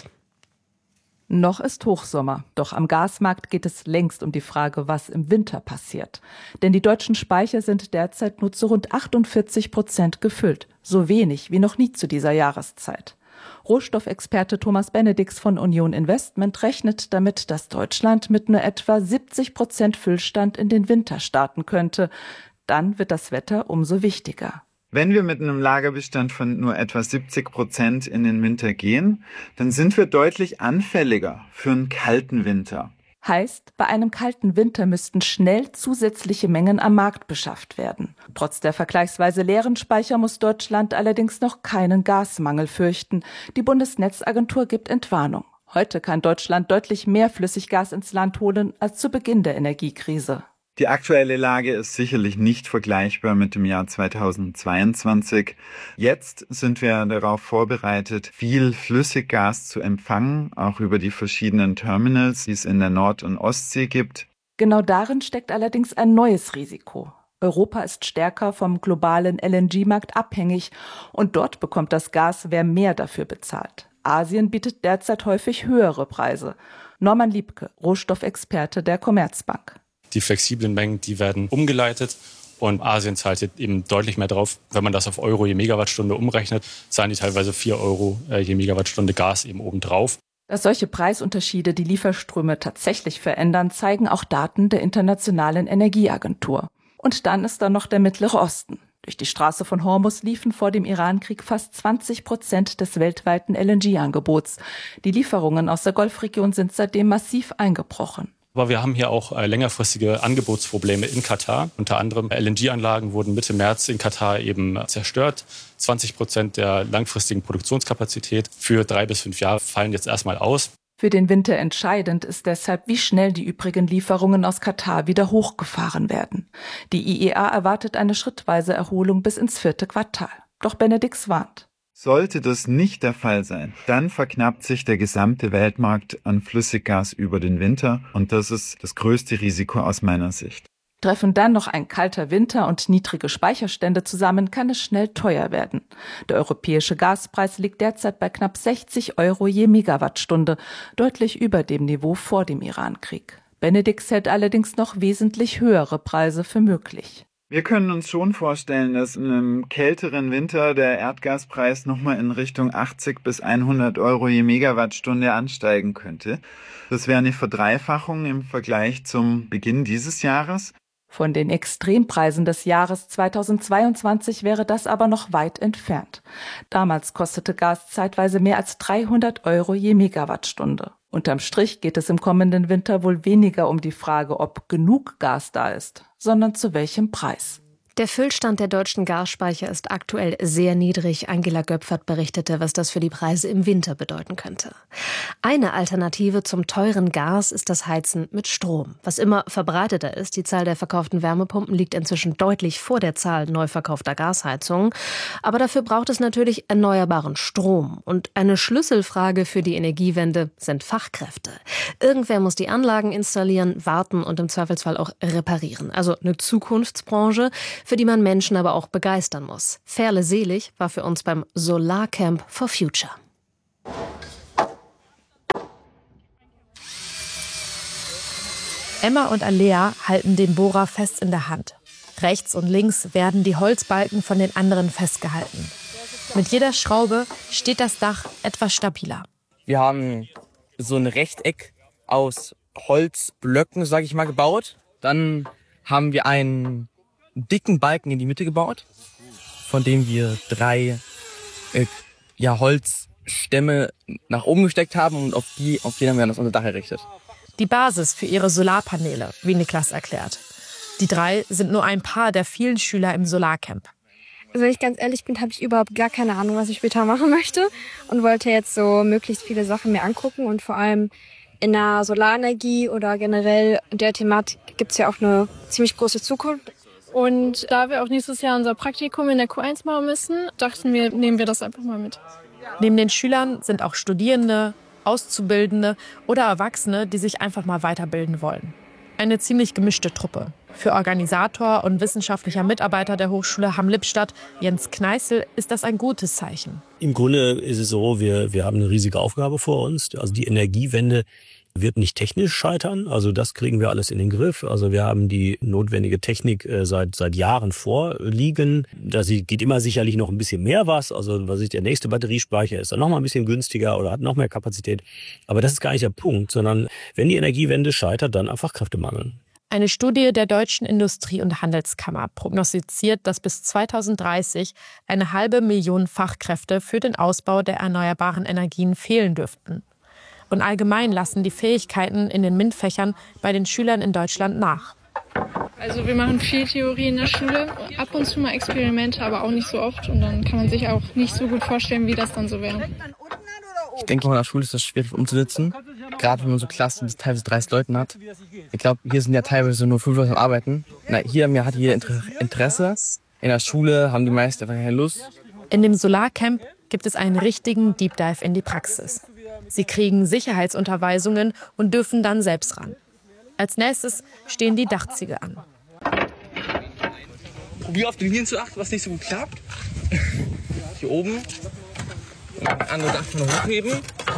Noch ist Hochsommer, doch am Gasmarkt geht es längst um die Frage, was im Winter passiert. Denn die deutschen Speicher sind derzeit nur zu rund achtundvierzig Prozent gefüllt, so wenig wie noch nie zu dieser Jahreszeit. Rohstoffexperte Thomas Benedix von Union Investment rechnet damit, dass Deutschland mit nur etwa siebzig Prozent Füllstand in den Winter starten könnte. Dann wird das Wetter umso wichtiger. Wenn wir mit einem Lagerbestand von nur etwa siebzig Prozent in den Winter gehen, dann sind wir deutlich anfälliger für einen kalten Winter. Heißt, bei einem kalten Winter müssten schnell zusätzliche Mengen am Markt beschafft werden. Trotz der vergleichsweise leeren Speicher muss Deutschland allerdings noch keinen Gasmangel fürchten. Die Bundesnetzagentur gibt Entwarnung. Heute kann Deutschland deutlich mehr Flüssiggas ins Land holen als zu Beginn der Energiekrise. Die aktuelle Lage ist sicherlich nicht vergleichbar mit dem Jahr zweitausendzweiundzwanzig. Jetzt sind wir darauf vorbereitet, viel Flüssiggas zu empfangen, auch über die verschiedenen Terminals, die es in der Nord- und Ostsee gibt. Genau darin steckt allerdings ein neues Risiko. Europa ist stärker vom globalen L N G-Markt abhängig und dort bekommt das Gas, wer mehr dafür bezahlt. Asien bietet derzeit häufig höhere Preise. Norman Liebke, Rohstoffexperte der Commerzbank. Die flexiblen Mengen, die werden umgeleitet und Asien zahlt eben deutlich mehr drauf. Wenn man das auf Euro je Megawattstunde umrechnet, zahlen die teilweise vier Euro je Megawattstunde Gas eben obendrauf. Dass solche Preisunterschiede die Lieferströme tatsächlich verändern, zeigen auch Daten der Internationalen Energieagentur. Und dann ist da noch der Mittlere Osten. Durch die Straße von Hormuz liefen vor dem Irankrieg fast zwanzig Prozent des weltweiten L N G-Angebots. Die Lieferungen aus der Golfregion sind seitdem massiv eingebrochen. Aber wir haben hier auch äh, längerfristige Angebotsprobleme in Katar. Unter anderem L N G-Anlagen wurden Mitte März in Katar eben zerstört. zwanzig Prozent der langfristigen Produktionskapazität für drei bis fünf Jahre fallen jetzt erstmal aus. Für den Winter entscheidend ist deshalb, wie schnell die übrigen Lieferungen aus Katar wieder hochgefahren werden. Die I E A erwartet eine schrittweise Erholung bis ins vierte Quartal. Doch Benedix warnt. Sollte das nicht der Fall sein, dann verknappt sich der gesamte Weltmarkt an Flüssiggas über den Winter und das ist das größte Risiko aus meiner Sicht. Treffen dann noch ein kalter Winter und niedrige Speicherstände zusammen, kann es schnell teuer werden. Der europäische Gaspreis liegt derzeit bei knapp sechzig Euro je Megawattstunde, deutlich über dem Niveau vor dem Irankrieg. Benedix hält allerdings noch wesentlich höhere Preise für möglich. Wir können uns schon vorstellen, dass in einem kälteren Winter der Erdgaspreis nochmal in Richtung achtzig bis hundert Euro je Megawattstunde ansteigen könnte. Das wäre eine Verdreifachung im Vergleich zum Beginn dieses Jahres. Von den Extrempreisen des Jahres zweitausendzweiundzwanzig wäre das aber noch weit entfernt. Damals kostete Gas zeitweise mehr als dreihundert Euro je Megawattstunde. Unterm Strich geht es im kommenden Winter wohl weniger um die Frage, ob genug Gas da ist, sondern zu welchem Preis. Der Füllstand der deutschen Gasspeicher ist aktuell sehr niedrig. Angela Göpfert berichtete, was das für die Preise im Winter bedeuten könnte. Eine Alternative zum teuren Gas ist das Heizen mit Strom. Was immer verbreiteter ist, die Zahl der verkauften Wärmepumpen liegt inzwischen deutlich vor der Zahl neu verkaufter Gasheizungen. Aber dafür braucht es natürlich erneuerbaren Strom. Und eine Schlüsselfrage für die Energiewende sind Fachkräfte. Irgendwer muss die Anlagen installieren, warten und im Zweifelsfall auch reparieren. Also eine Zukunftsbranche, für die man Menschen aber auch begeistern muss. Ferle Selig war für uns beim Solarcamp for Future. Emma und Alea halten den Bohrer fest in der Hand. Rechts und links werden die Holzbalken von den anderen festgehalten. Mit jeder Schraube steht das Dach etwas stabiler. Wir haben so ein Rechteck aus Holzblöcken, sage ich mal, gebaut. Dann haben wir einen dicken Balken in die Mitte gebaut, von dem wir drei äh, ja, Holzstämme nach oben gesteckt haben und auf die, auf die haben wir das unser Dach errichtet. Die Basis für ihre Solarpaneele, wie Niklas erklärt. Die drei sind nur ein paar der vielen Schüler im Solarcamp. Wenn ich ganz ehrlich bin, habe ich überhaupt gar keine Ahnung, was ich später machen möchte und wollte jetzt so möglichst viele Sachen mir angucken und vor allem in der Solarenergie oder generell in der Thematik gibt es ja auch eine ziemlich große Zukunft. Und da wir auch nächstes Jahr unser Praktikum in der Q eins machen müssen, dachten wir, nehmen wir das einfach mal mit. Neben den Schülern sind auch Studierende, Auszubildende oder Erwachsene, die sich einfach mal weiterbilden wollen. Eine ziemlich gemischte Truppe. Für Organisator und wissenschaftlicher Mitarbeiter der Hochschule Hamm-Lippstadt, Jens Kneißl, ist das ein gutes Zeichen. Im Grunde ist es so, wir, wir haben eine riesige Aufgabe vor uns. Also die Energiewende wird nicht technisch scheitern, also das kriegen wir alles in den Griff. Also wir haben die notwendige Technik äh, seit seit Jahren vorliegen. Da geht immer sicherlich noch ein bisschen mehr was. Also was ist der nächste Batteriespeicher, ist dann noch mal ein bisschen günstiger oder hat noch mehr Kapazität. Aber das ist gar nicht der Punkt, sondern wenn die Energiewende scheitert, dann einfach Kräftemangel. Eine Studie der Deutschen Industrie- und Handelskammer prognostiziert, dass bis zweitausenddreißig eine halbe Million Fachkräfte für den Ausbau der erneuerbaren Energien fehlen dürften. Und allgemein lassen die Fähigkeiten in den MINT-Fächern bei den Schülern in Deutschland nach. Also wir machen viel Theorie in der Schule, ab und zu mal Experimente, aber auch nicht so oft. Und dann kann man sich auch nicht so gut vorstellen, wie das dann so wäre. Ich denke, in der Schule ist das schwierig umzusetzen, gerade wenn man so Klassen bis teilweise dreißig Leuten hat. Ich glaube, hier sind ja teilweise nur fünf Leute am Arbeiten. Na, hier hat jeder Interesse. In der Schule haben die meisten einfach keine Lust. In dem Solarcamp gibt es einen richtigen Deep Dive in die Praxis. Sie kriegen Sicherheitsunterweisungen und dürfen dann selbst ran. Als nächstes stehen die Dachziegel an. Probier auf den Linien zu achten, was nicht so gut klappt. Hier oben. Andere Dachpfanne hochheben.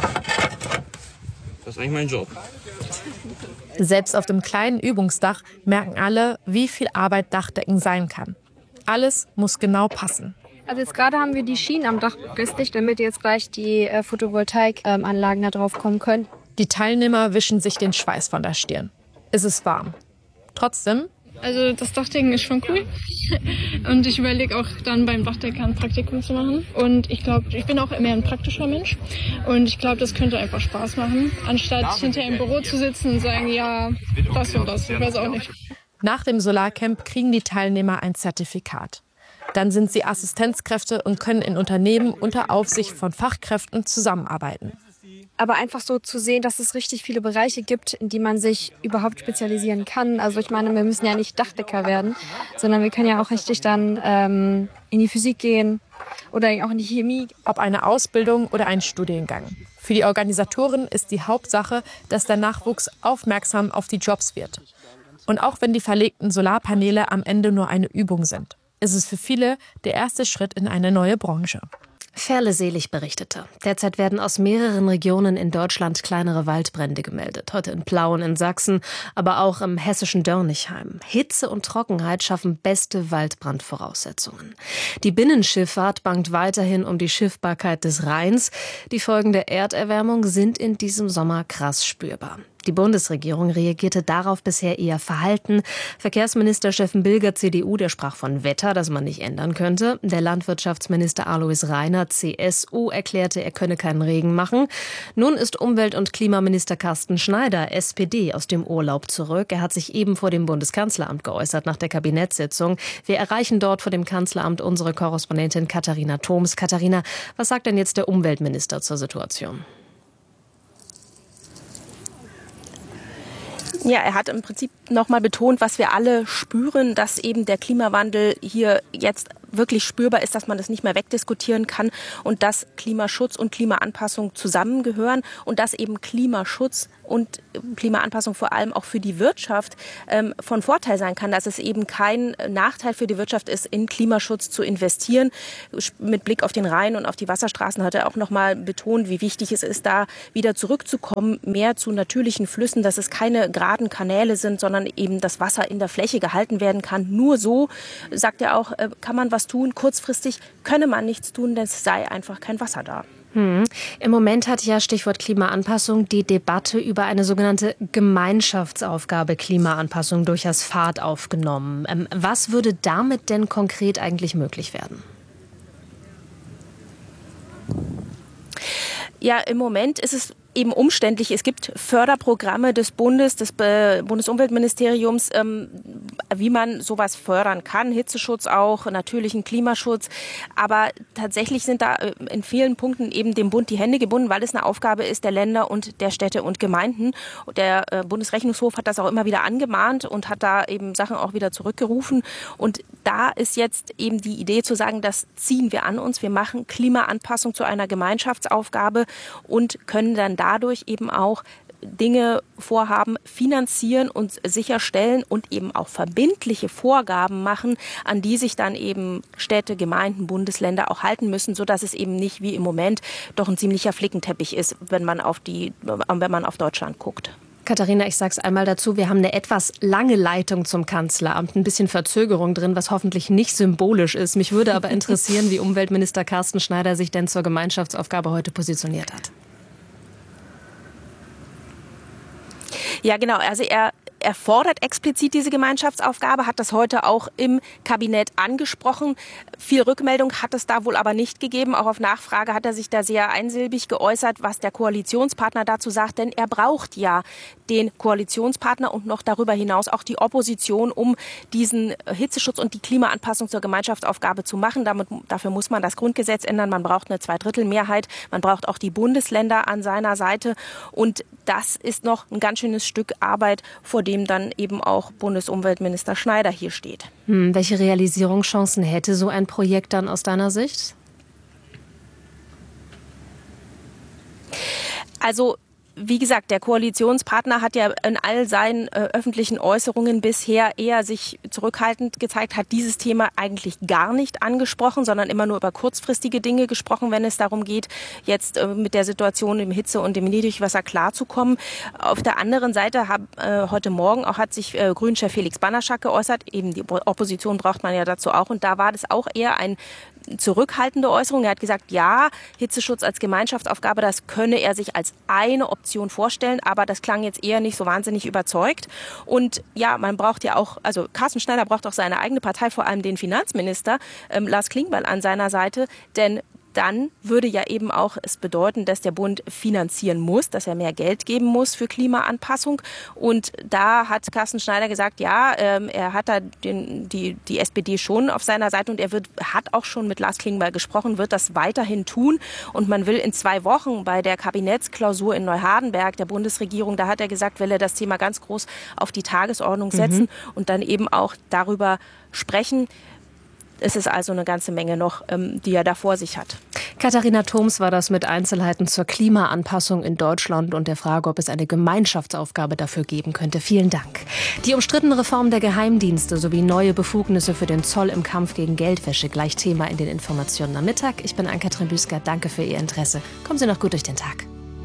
Das ist eigentlich mein Job. Selbst auf dem kleinen Übungsdach merken alle, wie viel Arbeit Dachdecken sein kann. Alles muss genau passen. Also jetzt gerade haben wir die Schienen am Dach befestigt, damit jetzt gleich die äh, Photovoltaikanlagen da drauf kommen können. Die Teilnehmer wischen sich den Schweiß von der Stirn. Es ist warm. Trotzdem. Also das Dachdecken ist schon cool. Und ich überlege auch dann beim Dachdecker ein Praktikum zu machen. Und ich glaube, ich bin auch mehr ein praktischer Mensch. Und ich glaube, das könnte einfach Spaß machen, anstatt hinterher im Büro zu sitzen und sagen, ja, das und das. Ich weiß auch nicht. Nach dem Solarcamp kriegen die Teilnehmer ein Zertifikat. Dann sind sie Assistenzkräfte und können in Unternehmen unter Aufsicht von Fachkräften zusammenarbeiten. Aber einfach so zu sehen, dass es richtig viele Bereiche gibt, in die man sich überhaupt spezialisieren kann. Also ich meine, wir müssen ja nicht Dachdecker werden, sondern wir können ja auch richtig dann ähm, in die Physik gehen oder auch in die Chemie. Ob eine Ausbildung oder ein Studiengang. Für die Organisatoren ist die Hauptsache, dass der Nachwuchs aufmerksam auf die Jobs wird. Und auch wenn die verlegten Solarpaneele am Ende nur eine Übung sind, ist es für viele der erste Schritt in eine neue Branche. Ferle Selig berichtete. Derzeit werden aus mehreren Regionen in Deutschland kleinere Waldbrände gemeldet. Heute in Plauen in Sachsen, aber auch im hessischen Dörnigheim. Hitze und Trockenheit schaffen beste Waldbrandvoraussetzungen. Die Binnenschifffahrt bangt weiterhin um die Schiffbarkeit des Rheins. Die Folgen der Erderwärmung sind in diesem Sommer krass spürbar. Die Bundesregierung reagierte darauf bisher eher verhalten. Verkehrsminister Steffen Bilger, C D U, der sprach von Wetter, das man nicht ändern könnte. Der Landwirtschaftsminister Alois Rainer, C S U, erklärte, er könne keinen Regen machen. Nun ist Umwelt- und Klimaminister Carsten Schneider, S P D, aus dem Urlaub zurück. Er hat sich eben vor dem Bundeskanzleramt geäußert nach der Kabinettssitzung. Wir erreichen dort vor dem Kanzleramt unsere Korrespondentin Katharina Thoms. Katharina, was sagt denn jetzt der Umweltminister zur Situation? Ja, er hat im Prinzip nochmal betont, was wir alle spüren, dass eben der Klimawandel hier jetzt wirklich spürbar ist, dass man das nicht mehr wegdiskutieren kann und dass Klimaschutz und Klimaanpassung zusammengehören und dass eben Klimaschutz und Klimaanpassung vor allem auch für die Wirtschaft ähm, von Vorteil sein kann, dass es eben kein Nachteil für die Wirtschaft ist, in Klimaschutz zu investieren. Mit Blick auf den Rhein und auf die Wasserstraßen hat er auch noch mal betont, wie wichtig es ist, da wieder zurückzukommen, mehr zu natürlichen Flüssen, dass es keine geraden Kanäle sind, sondern eben das Wasser in der Fläche gehalten werden kann. Nur so, sagt er auch, kann man was tun. Kurzfristig könne man nichts tun, denn es sei einfach kein Wasser da. Hm. Im Moment hat ja, Stichwort Klimaanpassung, die Debatte über eine sogenannte Gemeinschaftsaufgabe Klimaanpassung durchaus Fahrt aufgenommen. Ähm, was würde damit denn konkret eigentlich möglich werden? Ja, im Moment ist es eben umständlich. Es gibt Förderprogramme des Bundes, des Bundesumweltministeriums, ähm, wie man sowas fördern kann. Hitzeschutz auch, natürlichen Klimaschutz. Aber tatsächlich sind da in vielen Punkten eben dem Bund die Hände gebunden, weil es eine Aufgabe ist der Länder und der Städte und Gemeinden. Der äh, Bundesrechnungshof hat das auch immer wieder angemahnt und hat da eben Sachen auch wieder zurückgerufen. Und da ist jetzt eben die Idee zu sagen, das ziehen wir an uns. Wir machen Klimaanpassung zu einer Gemeinschaftsaufgabe und können dann dadurch eben auch Dinge, Vorhaben finanzieren und sicherstellen und eben auch verbindliche Vorgaben machen, an die sich dann eben Städte, Gemeinden, Bundesländer auch halten müssen, sodass es eben nicht wie im Moment doch ein ziemlicher Flickenteppich ist, wenn man auf die, wenn man auf Deutschland guckt. Katharina, ich sage es einmal dazu, wir haben eine etwas lange Leitung zum Kanzleramt, ein bisschen Verzögerung drin, was hoffentlich nicht symbolisch ist. Mich würde aber interessieren, wie Umweltminister Carsten Schneider sich denn zur Gemeinschaftsaufgabe heute positioniert hat. Ja, genau. Also er, er fordert explizit diese Gemeinschaftsaufgabe, hat das heute auch im Kabinett angesprochen. Viel Rückmeldung hat es da wohl aber nicht gegeben. Auch auf Nachfrage hat er sich da sehr einsilbig geäußert, was der Koalitionspartner dazu sagt. Denn er braucht ja den Koalitionspartner und noch darüber hinaus auch die Opposition, um diesen Hitzeschutz und die Klimaanpassung zur Gemeinschaftsaufgabe zu machen. Damit, dafür muss man das Grundgesetz ändern. Man braucht eine Zweidrittelmehrheit. Man braucht auch die Bundesländer an seiner Seite. Und das ist noch ein ganz schönes Stück Arbeit, vor dem dann eben auch Bundesumweltminister Schneider hier steht. Hm, welche Realisierungschancen hätte so ein Projekt dann aus deiner Sicht? Also wie gesagt, der Koalitionspartner hat ja in all seinen äh, öffentlichen Äußerungen bisher eher sich zurückhaltend gezeigt, hat dieses Thema eigentlich gar nicht angesprochen, sondern immer nur über kurzfristige Dinge gesprochen, wenn es darum geht, jetzt äh, mit der Situation im Hitze- und im Niedrigwasser klarzukommen. Auf der anderen Seite hab, äh, heute Morgen auch hat sich äh, Grünchef Felix Banaschak geäußert. Eben die Opposition braucht man ja dazu auch. Und da war das auch eher ein zurückhaltende Äußerung. Er hat gesagt, ja, Hitzeschutz als Gemeinschaftsaufgabe, das könne er sich als eine Option vorstellen, aber das klang jetzt eher nicht so wahnsinnig überzeugt. Und ja, man braucht ja auch, also Carsten Schneider braucht auch seine eigene Partei, vor allem den Finanzminister ähm, Lars Klingbeil an seiner Seite, denn dann würde ja eben auch es bedeuten, dass der Bund finanzieren muss, dass er mehr Geld geben muss für Klimaanpassung. Und da hat Carsten Schneider gesagt, ja, ähm, er hat da den, die, die S P D schon auf seiner Seite und er wird, hat auch schon mit Lars Klingbeil gesprochen, wird das weiterhin tun. Und man will in zwei Wochen bei der Kabinettsklausur in Neuhardenberg der Bundesregierung, da hat er gesagt, will er das Thema ganz groß auf die Tagesordnung setzen mhm. und dann eben auch darüber sprechen. Es ist also eine ganze Menge noch, die er da vor sich hat. Katharina Thoms war das mit Einzelheiten zur Klimaanpassung in Deutschland und der Frage, ob es eine Gemeinschaftsaufgabe dafür geben könnte. Vielen Dank. Die umstrittene Reform der Geheimdienste sowie neue Befugnisse für den Zoll im Kampf gegen Geldwäsche gleich Thema in den Informationen am Mittag. Ich bin Ann-Kathrin Büsker. Danke für Ihr Interesse. Kommen Sie noch gut durch den Tag.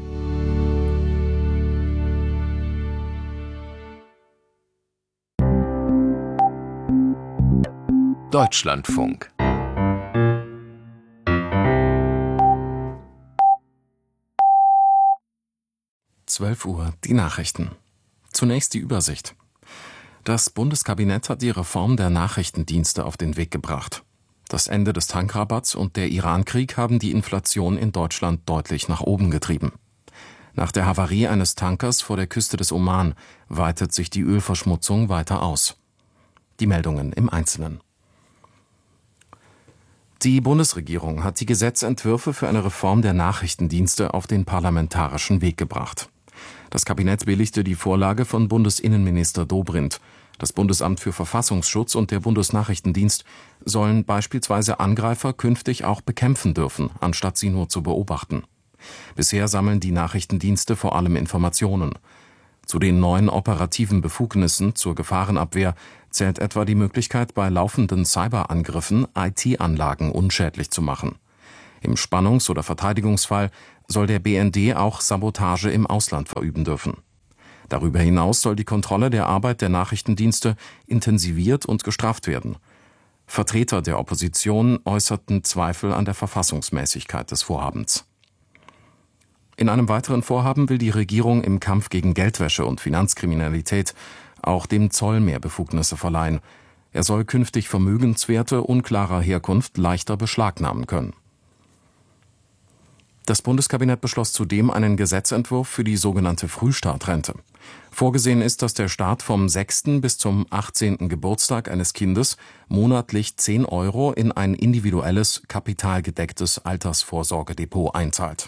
Deutschlandfunk. zwölf Uhr die Nachrichten. Zunächst die Übersicht. Das Bundeskabinett hat die Reform der Nachrichtendienste auf den Weg gebracht. Das Ende des Tankrabatts und der Irankrieg haben die Inflation in Deutschland deutlich nach oben getrieben. Nach der Havarie eines Tankers vor der Küste des Oman weitet sich die Ölverschmutzung weiter aus. Die Meldungen im Einzelnen. Die Bundesregierung hat die Gesetzentwürfe für eine Reform der Nachrichtendienste auf den parlamentarischen Weg gebracht. Das Kabinett billigte die Vorlage von Bundesinnenminister Dobrindt. Das Bundesamt für Verfassungsschutz und der Bundesnachrichtendienst sollen beispielsweise Angreifer künftig auch bekämpfen dürfen, anstatt sie nur zu beobachten. Bisher sammeln die Nachrichtendienste vor allem Informationen. Zu den neuen operativen Befugnissen zur Gefahrenabwehr zählt etwa die Möglichkeit, bei laufenden Cyberangriffen I T-Anlagen unschädlich zu machen. Im Spannungs- oder Verteidigungsfall soll der B N D auch Sabotage im Ausland verüben dürfen. Darüber hinaus soll die Kontrolle der Arbeit der Nachrichtendienste intensiviert und gestrafft werden. Vertreter der Opposition äußerten Zweifel an der Verfassungsmäßigkeit des Vorhabens. In einem weiteren Vorhaben will die Regierung im Kampf gegen Geldwäsche und Finanzkriminalität auch dem Zoll mehr Befugnisse verleihen. Er soll künftig Vermögenswerte unklarer Herkunft leichter beschlagnahmen können. Das Bundeskabinett beschloss zudem einen Gesetzentwurf für die sogenannte Frühstartrente. Vorgesehen ist, dass der Staat vom sechsten bis zum achtzehnten Geburtstag eines Kindes monatlich zehn Euro in ein individuelles, kapitalgedecktes Altersvorsorgedepot einzahlt.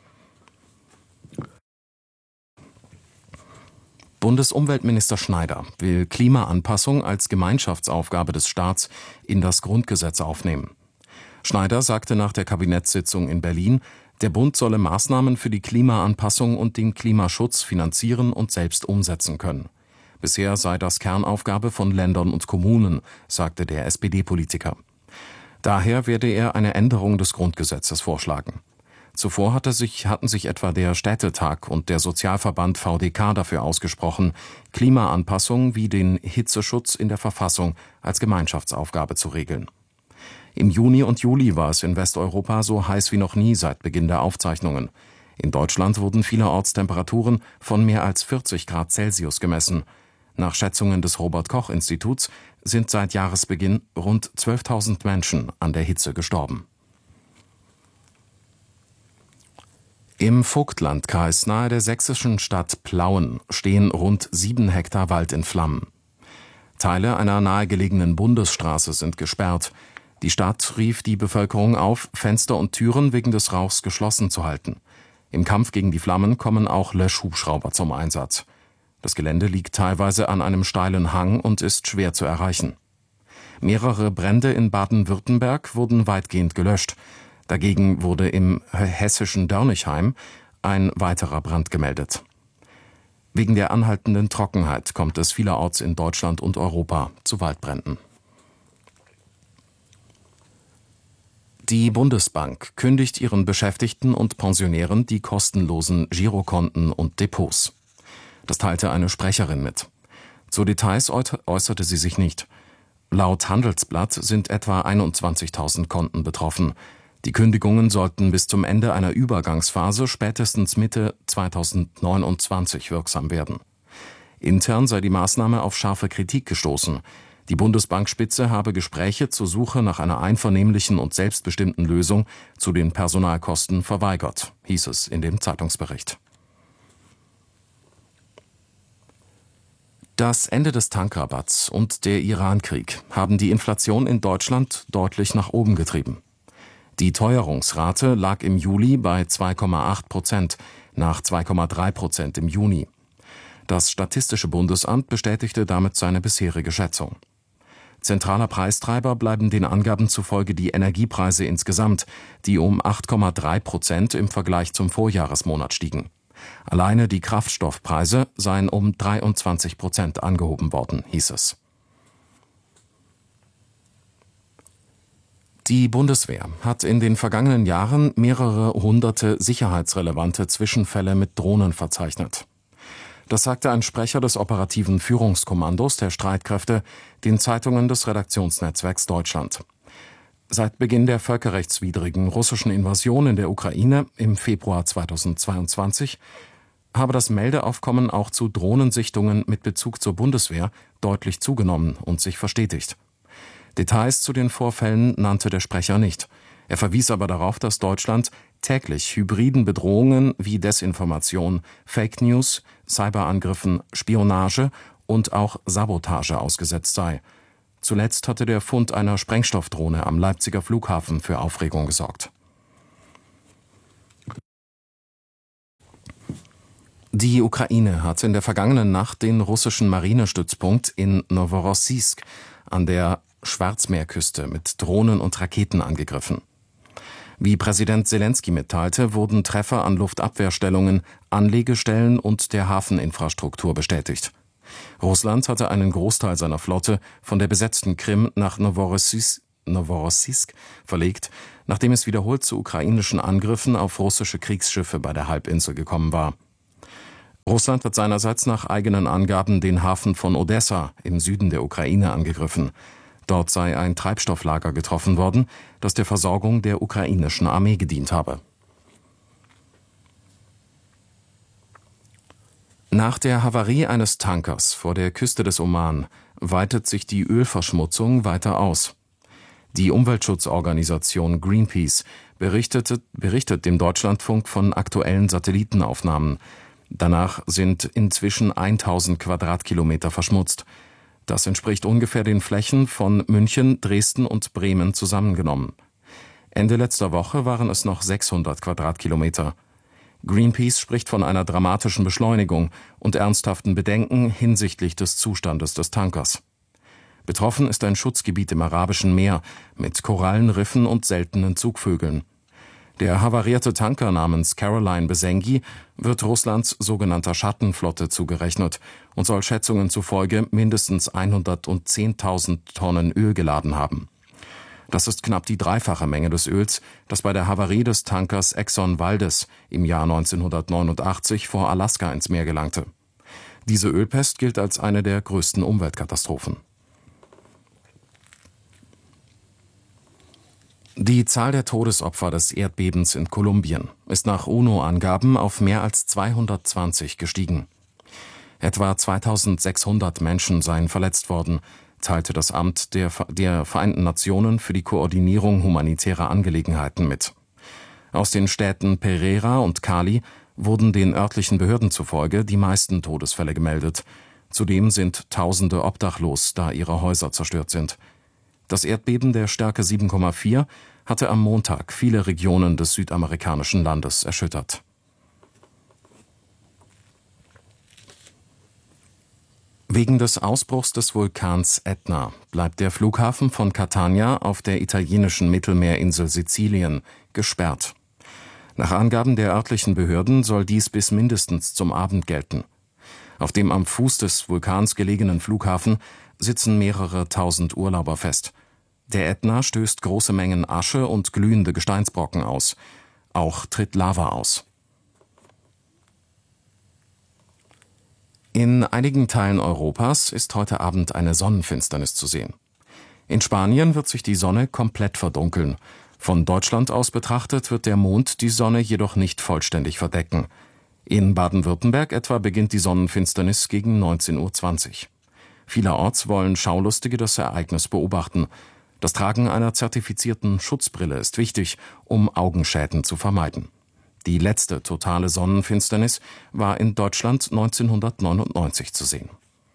Bundesumweltminister Schneider will Klimaanpassung als Gemeinschaftsaufgabe des Staats in das Grundgesetz aufnehmen. Schneider sagte nach der Kabinettssitzung in Berlin, der Bund solle Maßnahmen für die Klimaanpassung und den Klimaschutz finanzieren und selbst umsetzen können. Bisher sei das Kernaufgabe von Ländern und Kommunen, sagte der S P D-Politiker. Daher werde er eine Änderung des Grundgesetzes vorschlagen. Zuvor hatte sich, hatten sich etwa der Städtetag und der Sozialverband V D K dafür ausgesprochen, Klimaanpassung wie den Hitzeschutz in der Verfassung als Gemeinschaftsaufgabe zu regeln. Im Juni und Juli war es in Westeuropa so heiß wie noch nie seit Beginn der Aufzeichnungen. In Deutschland wurden vielerorts Temperaturen von mehr als vierzig Grad Celsius gemessen. Nach Schätzungen des Robert-Koch-Instituts sind seit Jahresbeginn rund zwölftausend Menschen an der Hitze gestorben. Im Vogtlandkreis nahe der sächsischen Stadt Plauen stehen rund sieben Hektar Wald in Flammen. Teile einer nahegelegenen Bundesstraße sind gesperrt. Die Stadt rief die Bevölkerung auf, Fenster und Türen wegen des Rauchs geschlossen zu halten. Im Kampf gegen die Flammen kommen auch Löschhubschrauber zum Einsatz. Das Gelände liegt teilweise an einem steilen Hang und ist schwer zu erreichen. Mehrere Brände in Baden-Württemberg wurden weitgehend gelöscht. Dagegen wurde im hessischen Dörnigheim ein weiterer Brand gemeldet. Wegen der anhaltenden Trockenheit kommt es vielerorts in Deutschland und Europa zu Waldbränden. Die Bundesbank kündigt ihren Beschäftigten und Pensionären die kostenlosen Girokonten und Depots. Das teilte eine Sprecherin mit. Zu Details äußerte sie sich nicht. Laut Handelsblatt sind etwa einundzwanzigtausend Konten betroffen. Die Kündigungen sollten bis zum Ende einer Übergangsphase spätestens Mitte zweitausendneunundzwanzig wirksam werden. Intern sei die Maßnahme auf scharfe Kritik gestoßen. Die Bundesbankspitze habe Gespräche zur Suche nach einer einvernehmlichen und selbstbestimmten Lösung zu den Personalkosten verweigert, hieß es in dem Zeitungsbericht. Das Ende des Tankrabatts und der Irankrieg haben die Inflation in Deutschland deutlich nach oben getrieben. Die Teuerungsrate lag im Juli bei zwei Komma acht Prozent, nach zwei Komma drei Prozent im Juni. Das Statistische Bundesamt bestätigte damit seine bisherige Schätzung. Zentraler Preistreiber bleiben den Angaben zufolge die Energiepreise insgesamt, die um acht Komma drei Prozent im Vergleich zum Vorjahresmonat stiegen. Alleine die Kraftstoffpreise seien um dreiundzwanzig Prozent angehoben worden, hieß es. Die Bundeswehr hat in den vergangenen Jahren mehrere hunderte sicherheitsrelevante Zwischenfälle mit Drohnen verzeichnet. Das sagte ein Sprecher des operativen Führungskommandos der Streitkräfte den Zeitungen des Redaktionsnetzwerks Deutschland. Seit Beginn der völkerrechtswidrigen russischen Invasion in der Ukraine im Februar zweitausendzweiundzwanzig habe das Meldeaufkommen auch zu Drohnensichtungen mit Bezug zur Bundeswehr deutlich zugenommen und sich verstetigt. Details zu den Vorfällen nannte der Sprecher nicht. Er verwies aber darauf, dass Deutschland täglich hybriden Bedrohungen wie Desinformation, Fake News, Cyberangriffen, Spionage und auch Sabotage ausgesetzt sei. Zuletzt hatte der Fund einer Sprengstoffdrohne am Leipziger Flughafen für Aufregung gesorgt. Die Ukraine hat in der vergangenen Nacht den russischen Marinestützpunkt in Noworossiysk an der Schwarzmeerküste mit Drohnen und Raketen angegriffen. Wie Präsident Selenskyj mitteilte, wurden Treffer an Luftabwehrstellungen, Anlegestellen und der Hafeninfrastruktur bestätigt. Russland hatte einen Großteil seiner Flotte von der besetzten Krim nach Noworossiysk, Noworossiysk verlegt, nachdem es wiederholt zu ukrainischen Angriffen auf russische Kriegsschiffe bei der Halbinsel gekommen war. Russland hat seinerseits nach eigenen Angaben den Hafen von Odessa im Süden der Ukraine angegriffen. Dort sei ein Treibstofflager getroffen worden, das der Versorgung der ukrainischen Armee gedient habe. Nach der Havarie eines Tankers vor der Küste des Oman weitet sich die Ölverschmutzung weiter aus. Die Umweltschutzorganisation Greenpeace berichtete, berichtet dem Deutschlandfunk von aktuellen Satellitenaufnahmen. Danach sind inzwischen tausend Quadratkilometer verschmutzt. Das entspricht ungefähr den Flächen von München, Dresden und Bremen zusammengenommen. Ende letzter Woche waren es noch sechshundert Quadratkilometer. Greenpeace spricht von einer dramatischen Beschleunigung und ernsthaften Bedenken hinsichtlich des Zustandes des Tankers. Betroffen ist ein Schutzgebiet im Arabischen Meer mit Korallenriffen und seltenen Zugvögeln. Der havarierte Tanker namens Caroline Besengi wird Russlands sogenannter Schattenflotte zugerechnet und soll Schätzungen zufolge mindestens hundertzehntausend Tonnen Öl geladen haben. Das ist knapp die dreifache Menge des Öls, das bei der Havarie des Tankers Exxon Valdez im Jahr neunzehnhundertneunundachtzig vor Alaska ins Meer gelangte. Diese Ölpest gilt als eine der größten Umweltkatastrophen. Die Zahl der Todesopfer des Erdbebens in Kolumbien ist nach UNO-Angaben auf mehr als zweihundertzwanzig gestiegen. Etwa zweitausendsechshundert Menschen seien verletzt worden, teilte das Amt der, der Vereinten Nationen für die Koordinierung humanitärer Angelegenheiten mit. Aus den Städten Pereira und Cali wurden den örtlichen Behörden zufolge die meisten Todesfälle gemeldet. Zudem sind Tausende obdachlos, da ihre Häuser zerstört sind. Das Erdbeben der Stärke sieben Komma vier hatte am Montag viele Regionen des südamerikanischen Landes erschüttert. Wegen des Ausbruchs des Vulkans Etna bleibt der Flughafen von Catania auf der italienischen Mittelmeerinsel Sizilien gesperrt. Nach Angaben der örtlichen Behörden soll dies bis mindestens zum Abend gelten. Auf dem am Fuß des Vulkans gelegenen Flughafen sitzen mehrere tausend Urlauber fest. Der Ätna stößt große Mengen Asche und glühende Gesteinsbrocken aus. Auch tritt Lava aus. In einigen Teilen Europas ist heute Abend eine Sonnenfinsternis zu sehen. In Spanien wird sich die Sonne komplett verdunkeln. Von Deutschland aus betrachtet wird der Mond die Sonne jedoch nicht vollständig verdecken. In Baden-Württemberg etwa beginnt die Sonnenfinsternis gegen neunzehn Uhr zwanzig. Vielerorts wollen Schaulustige das Ereignis beobachten. Das Tragen einer zertifizierten Schutzbrille ist wichtig, um Augenschäden zu vermeiden. Die letzte totale Sonnenfinsternis war in Deutschland neunzehnhundertneunundneunzig zu sehen.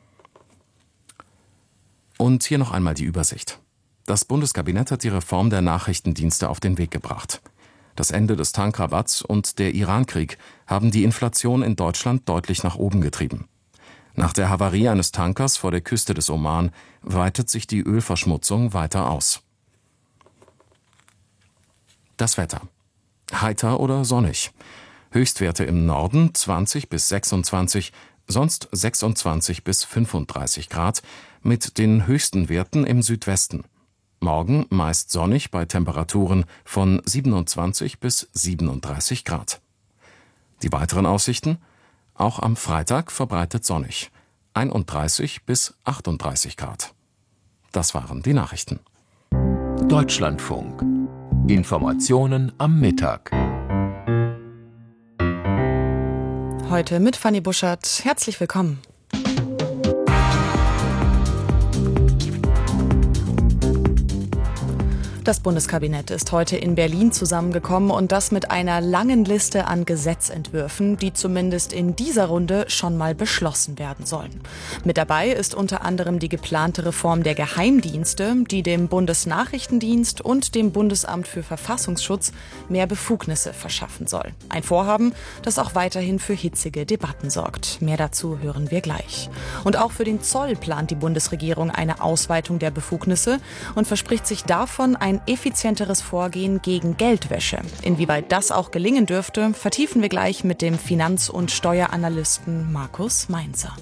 Und hier noch einmal die Übersicht. Das Bundeskabinett hat die Reform der Nachrichtendienste auf den Weg gebracht. Das Ende des Tankrabatts und der Irankrieg haben die Inflation in Deutschland deutlich nach oben getrieben. Nach der Havarie eines Tankers vor der Küste des Oman weitet sich die Ölverschmutzung weiter aus. Das Wetter. Heiter oder sonnig. Höchstwerte im Norden zwanzig bis sechsundzwanzig, sonst sechsundzwanzig bis fünfunddreißig Grad, mit den höchsten Werten im Südwesten. Morgen meist sonnig bei Temperaturen von siebenundzwanzig bis siebenunddreißig Grad. Die weiteren Aussichten? Auch am Freitag verbreitet sonnig. einunddreißig bis achtunddreißig Grad. Das waren die Nachrichten. Deutschlandfunk. Informationen am Mittag. Heute mit Fanny Buschert. Herzlich willkommen. Das Bundeskabinett ist heute in Berlin zusammengekommen und das mit einer langen Liste an Gesetzentwürfen, die zumindest in dieser Runde schon mal beschlossen werden sollen. Mit dabei ist unter anderem die geplante Reform der Geheimdienste, die dem Bundesnachrichtendienst und dem Bundesamt für Verfassungsschutz mehr Befugnisse verschaffen soll. Ein Vorhaben, das auch weiterhin für hitzige Debatten sorgt. Mehr dazu hören wir gleich. Und auch für den Zoll plant die Bundesregierung eine Ausweitung der Befugnisse und verspricht sich davon ein effizienteres Vorgehen gegen Geldwäsche. Inwieweit das auch gelingen dürfte, vertiefen wir gleich mit dem Finanz- und Steueranalysten Markus Mainzer.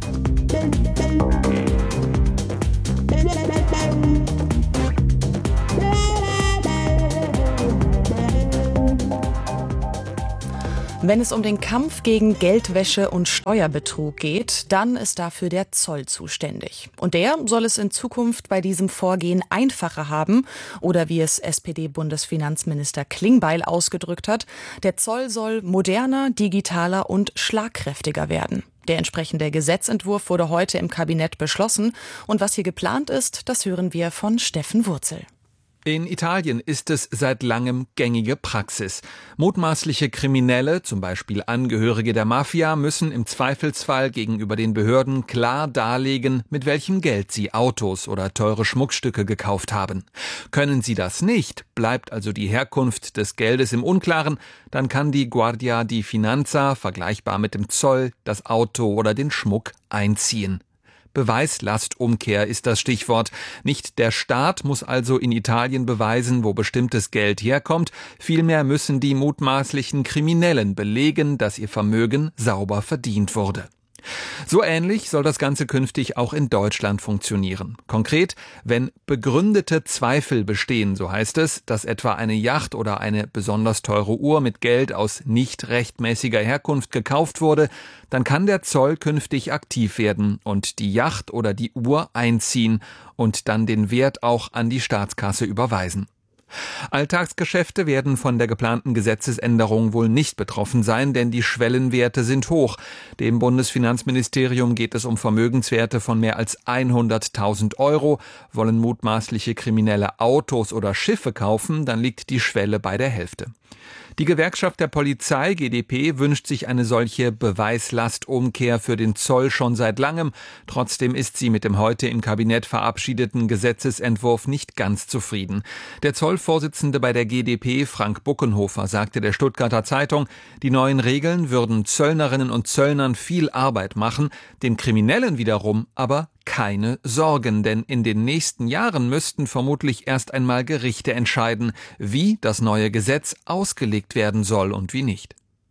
Wenn es um den Kampf gegen Geldwäsche und Steuerbetrug geht, dann ist dafür der Zoll zuständig. Und der soll es in Zukunft bei diesem Vorgehen einfacher haben. Oder wie es S P D-Bundesfinanzminister Klingbeil ausgedrückt hat, der Zoll soll moderner, digitaler und schlagkräftiger werden. Der entsprechende Gesetzentwurf wurde heute im Kabinett beschlossen. Und was hier geplant ist, das hören wir von Steffen Wurzel. In Italien ist es seit langem gängige Praxis. Mutmaßliche Kriminelle, zum Beispiel Angehörige der Mafia, müssen im Zweifelsfall gegenüber den Behörden klar darlegen, mit welchem Geld sie Autos oder teure Schmuckstücke gekauft haben. Können sie das nicht, bleibt also die Herkunft des Geldes im Unklaren, dann kann die Guardia di Finanza, vergleichbar mit dem Zoll, das Auto oder den Schmuck einziehen. Beweislastumkehr ist das Stichwort. Nicht der Staat muss also in Italien beweisen, wo bestimmtes Geld herkommt. Vielmehr müssen die mutmaßlichen Kriminellen belegen, dass ihr Vermögen sauber verdient wurde. So ähnlich soll das Ganze künftig auch in Deutschland funktionieren. Konkret, wenn begründete Zweifel bestehen, so heißt es, dass etwa eine Yacht oder eine besonders teure Uhr mit Geld aus nicht rechtmäßiger Herkunft gekauft wurde, dann kann der Zoll künftig aktiv werden und die Yacht oder die Uhr einziehen und dann den Wert auch an die Staatskasse überweisen. Alltagsgeschäfte werden von der geplanten Gesetzesänderung wohl nicht betroffen sein, denn die Schwellenwerte sind hoch. Dem Bundesfinanzministerium geht es um Vermögenswerte von mehr als hunderttausend Euro. Wollen mutmaßliche Kriminelle Autos oder Schiffe kaufen, dann liegt die Schwelle bei der Hälfte. Die Gewerkschaft der Polizei, G d P, wünscht sich eine solche Beweislastumkehr für den Zoll schon seit langem. Trotzdem ist sie mit dem heute im Kabinett verabschiedeten Gesetzesentwurf nicht ganz zufrieden. Der Zollvorsitzende bei der G d P, Frank Buckenhofer, sagte der Stuttgarter Zeitung, die neuen Regeln würden Zöllnerinnen und Zöllnern viel Arbeit machen, den Kriminellen wiederum aber keine Sorgen, denn in den nächsten Jahren müssten vermutlich erst einmal Gerichte entscheiden, wie das neue Gesetz ausgelegt werden soll und wie nicht.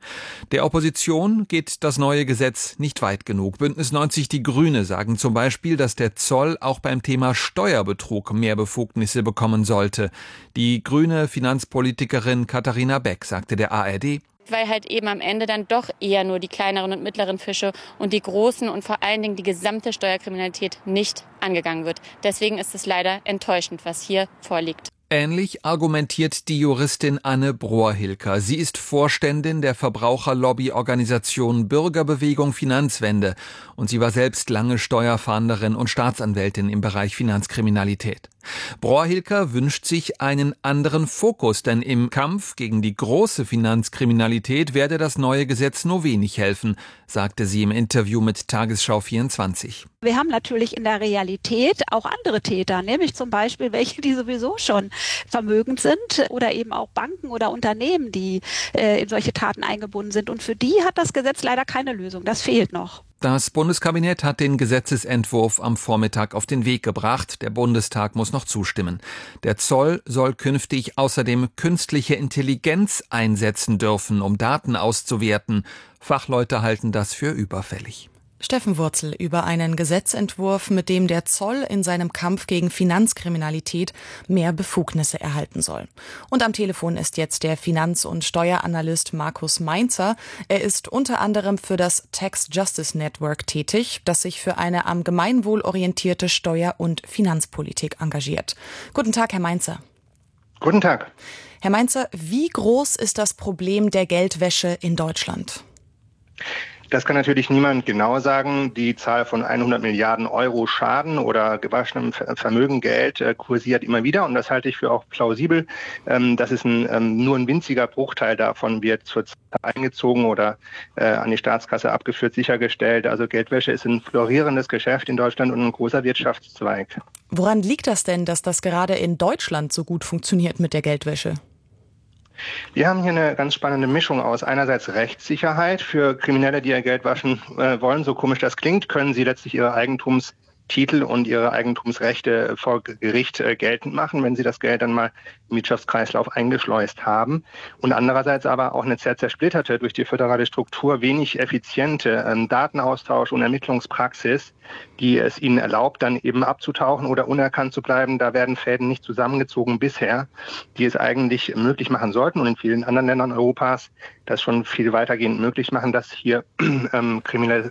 Der Opposition geht das neue Gesetz nicht weit genug. Bündnis neunzig Die Grüne sagen zum Beispiel, dass der Zoll auch beim Thema Steuerbetrug mehr Befugnisse bekommen sollte. Die grüne Finanzpolitikerin Katharina Beck sagte der A R D: Weil halt eben am Ende dann doch eher nur die kleineren und mittleren Fische und die großen und vor allen Dingen die gesamte Steuerkriminalität nicht angegangen wird. Deswegen ist es leider enttäuschend, was hier vorliegt. Ähnlich argumentiert die Juristin Anne Brohr-Hilker. Sie ist Vorständin der Verbraucherlobbyorganisation Bürgerbewegung Finanzwende und sie war selbst lange Steuerfahnderin und Staatsanwältin im Bereich Finanzkriminalität. Brohr-Hilker wünscht sich einen anderen Fokus, denn im Kampf gegen die große Finanzkriminalität werde das neue Gesetz nur wenig helfen, sagte sie im Interview mit Tagesschau vierundzwanzig. Wir haben natürlich in der Realität auch andere Täter, nämlich zum Beispiel welche, die sowieso schon vermögend sind oder eben auch Banken oder Unternehmen, die äh, in solche Taten eingebunden sind. Und für die hat das Gesetz leider keine Lösung. Das fehlt noch. Das Bundeskabinett hat den Gesetzesentwurf am Vormittag auf den Weg gebracht. Der Bundestag muss noch zustimmen. Der Zoll soll künftig außerdem künstliche Intelligenz einsetzen dürfen, um Daten auszuwerten. Fachleute halten das für überfällig. Steffen Wurzel über einen Gesetzentwurf, mit dem der Zoll in seinem Kampf gegen Finanzkriminalität mehr Befugnisse erhalten soll. Und am Telefon ist jetzt der Finanz- und Steueranalyst Markus Mainzer. Er ist unter anderem für das Tax Justice Network tätig, das sich für eine am Gemeinwohl orientierte Steuer- und Finanzpolitik engagiert. Guten Tag, Herr Mainzer. Guten Tag. Herr Mainzer, wie groß ist das Problem der Geldwäsche in Deutschland? Das kann natürlich niemand genau sagen. Die Zahl von hundert Milliarden Euro Schaden oder gewaschenem Vermögen, Geld, äh, kursiert immer wieder. Und das halte ich für auch plausibel. Ähm, das ist ein, ähm, nur ein winziger Bruchteil davon wird zurzeit eingezogen oder äh, an die Staatskasse abgeführt, sichergestellt. Also Geldwäsche ist ein florierendes Geschäft in Deutschland und ein großer Wirtschaftszweig. Woran liegt das denn, dass das gerade in Deutschland so gut funktioniert mit der Geldwäsche? Wir haben hier eine ganz spannende Mischung aus einerseits Rechtssicherheit für Kriminelle, die ihr Geld waschen äh, wollen. So komisch das klingt, können sie letztlich ihre Eigentumstitel und ihre Eigentumsrechte vor Gericht äh, geltend machen, wenn sie das Geld dann mal im Wirtschaftskreislauf eingeschleust haben. Und andererseits aber auch eine sehr zersplitterte, durch die föderale Struktur wenig effiziente ähm, Datenaustausch und Ermittlungspraxis, die es ihnen erlaubt, dann eben abzutauchen oder unerkannt zu bleiben. Da werden Fäden nicht zusammengezogen bisher, die es eigentlich möglich machen sollten und in vielen anderen Ländern Europas das schon viel weitergehend möglich machen, dass hier ähm, kriminelle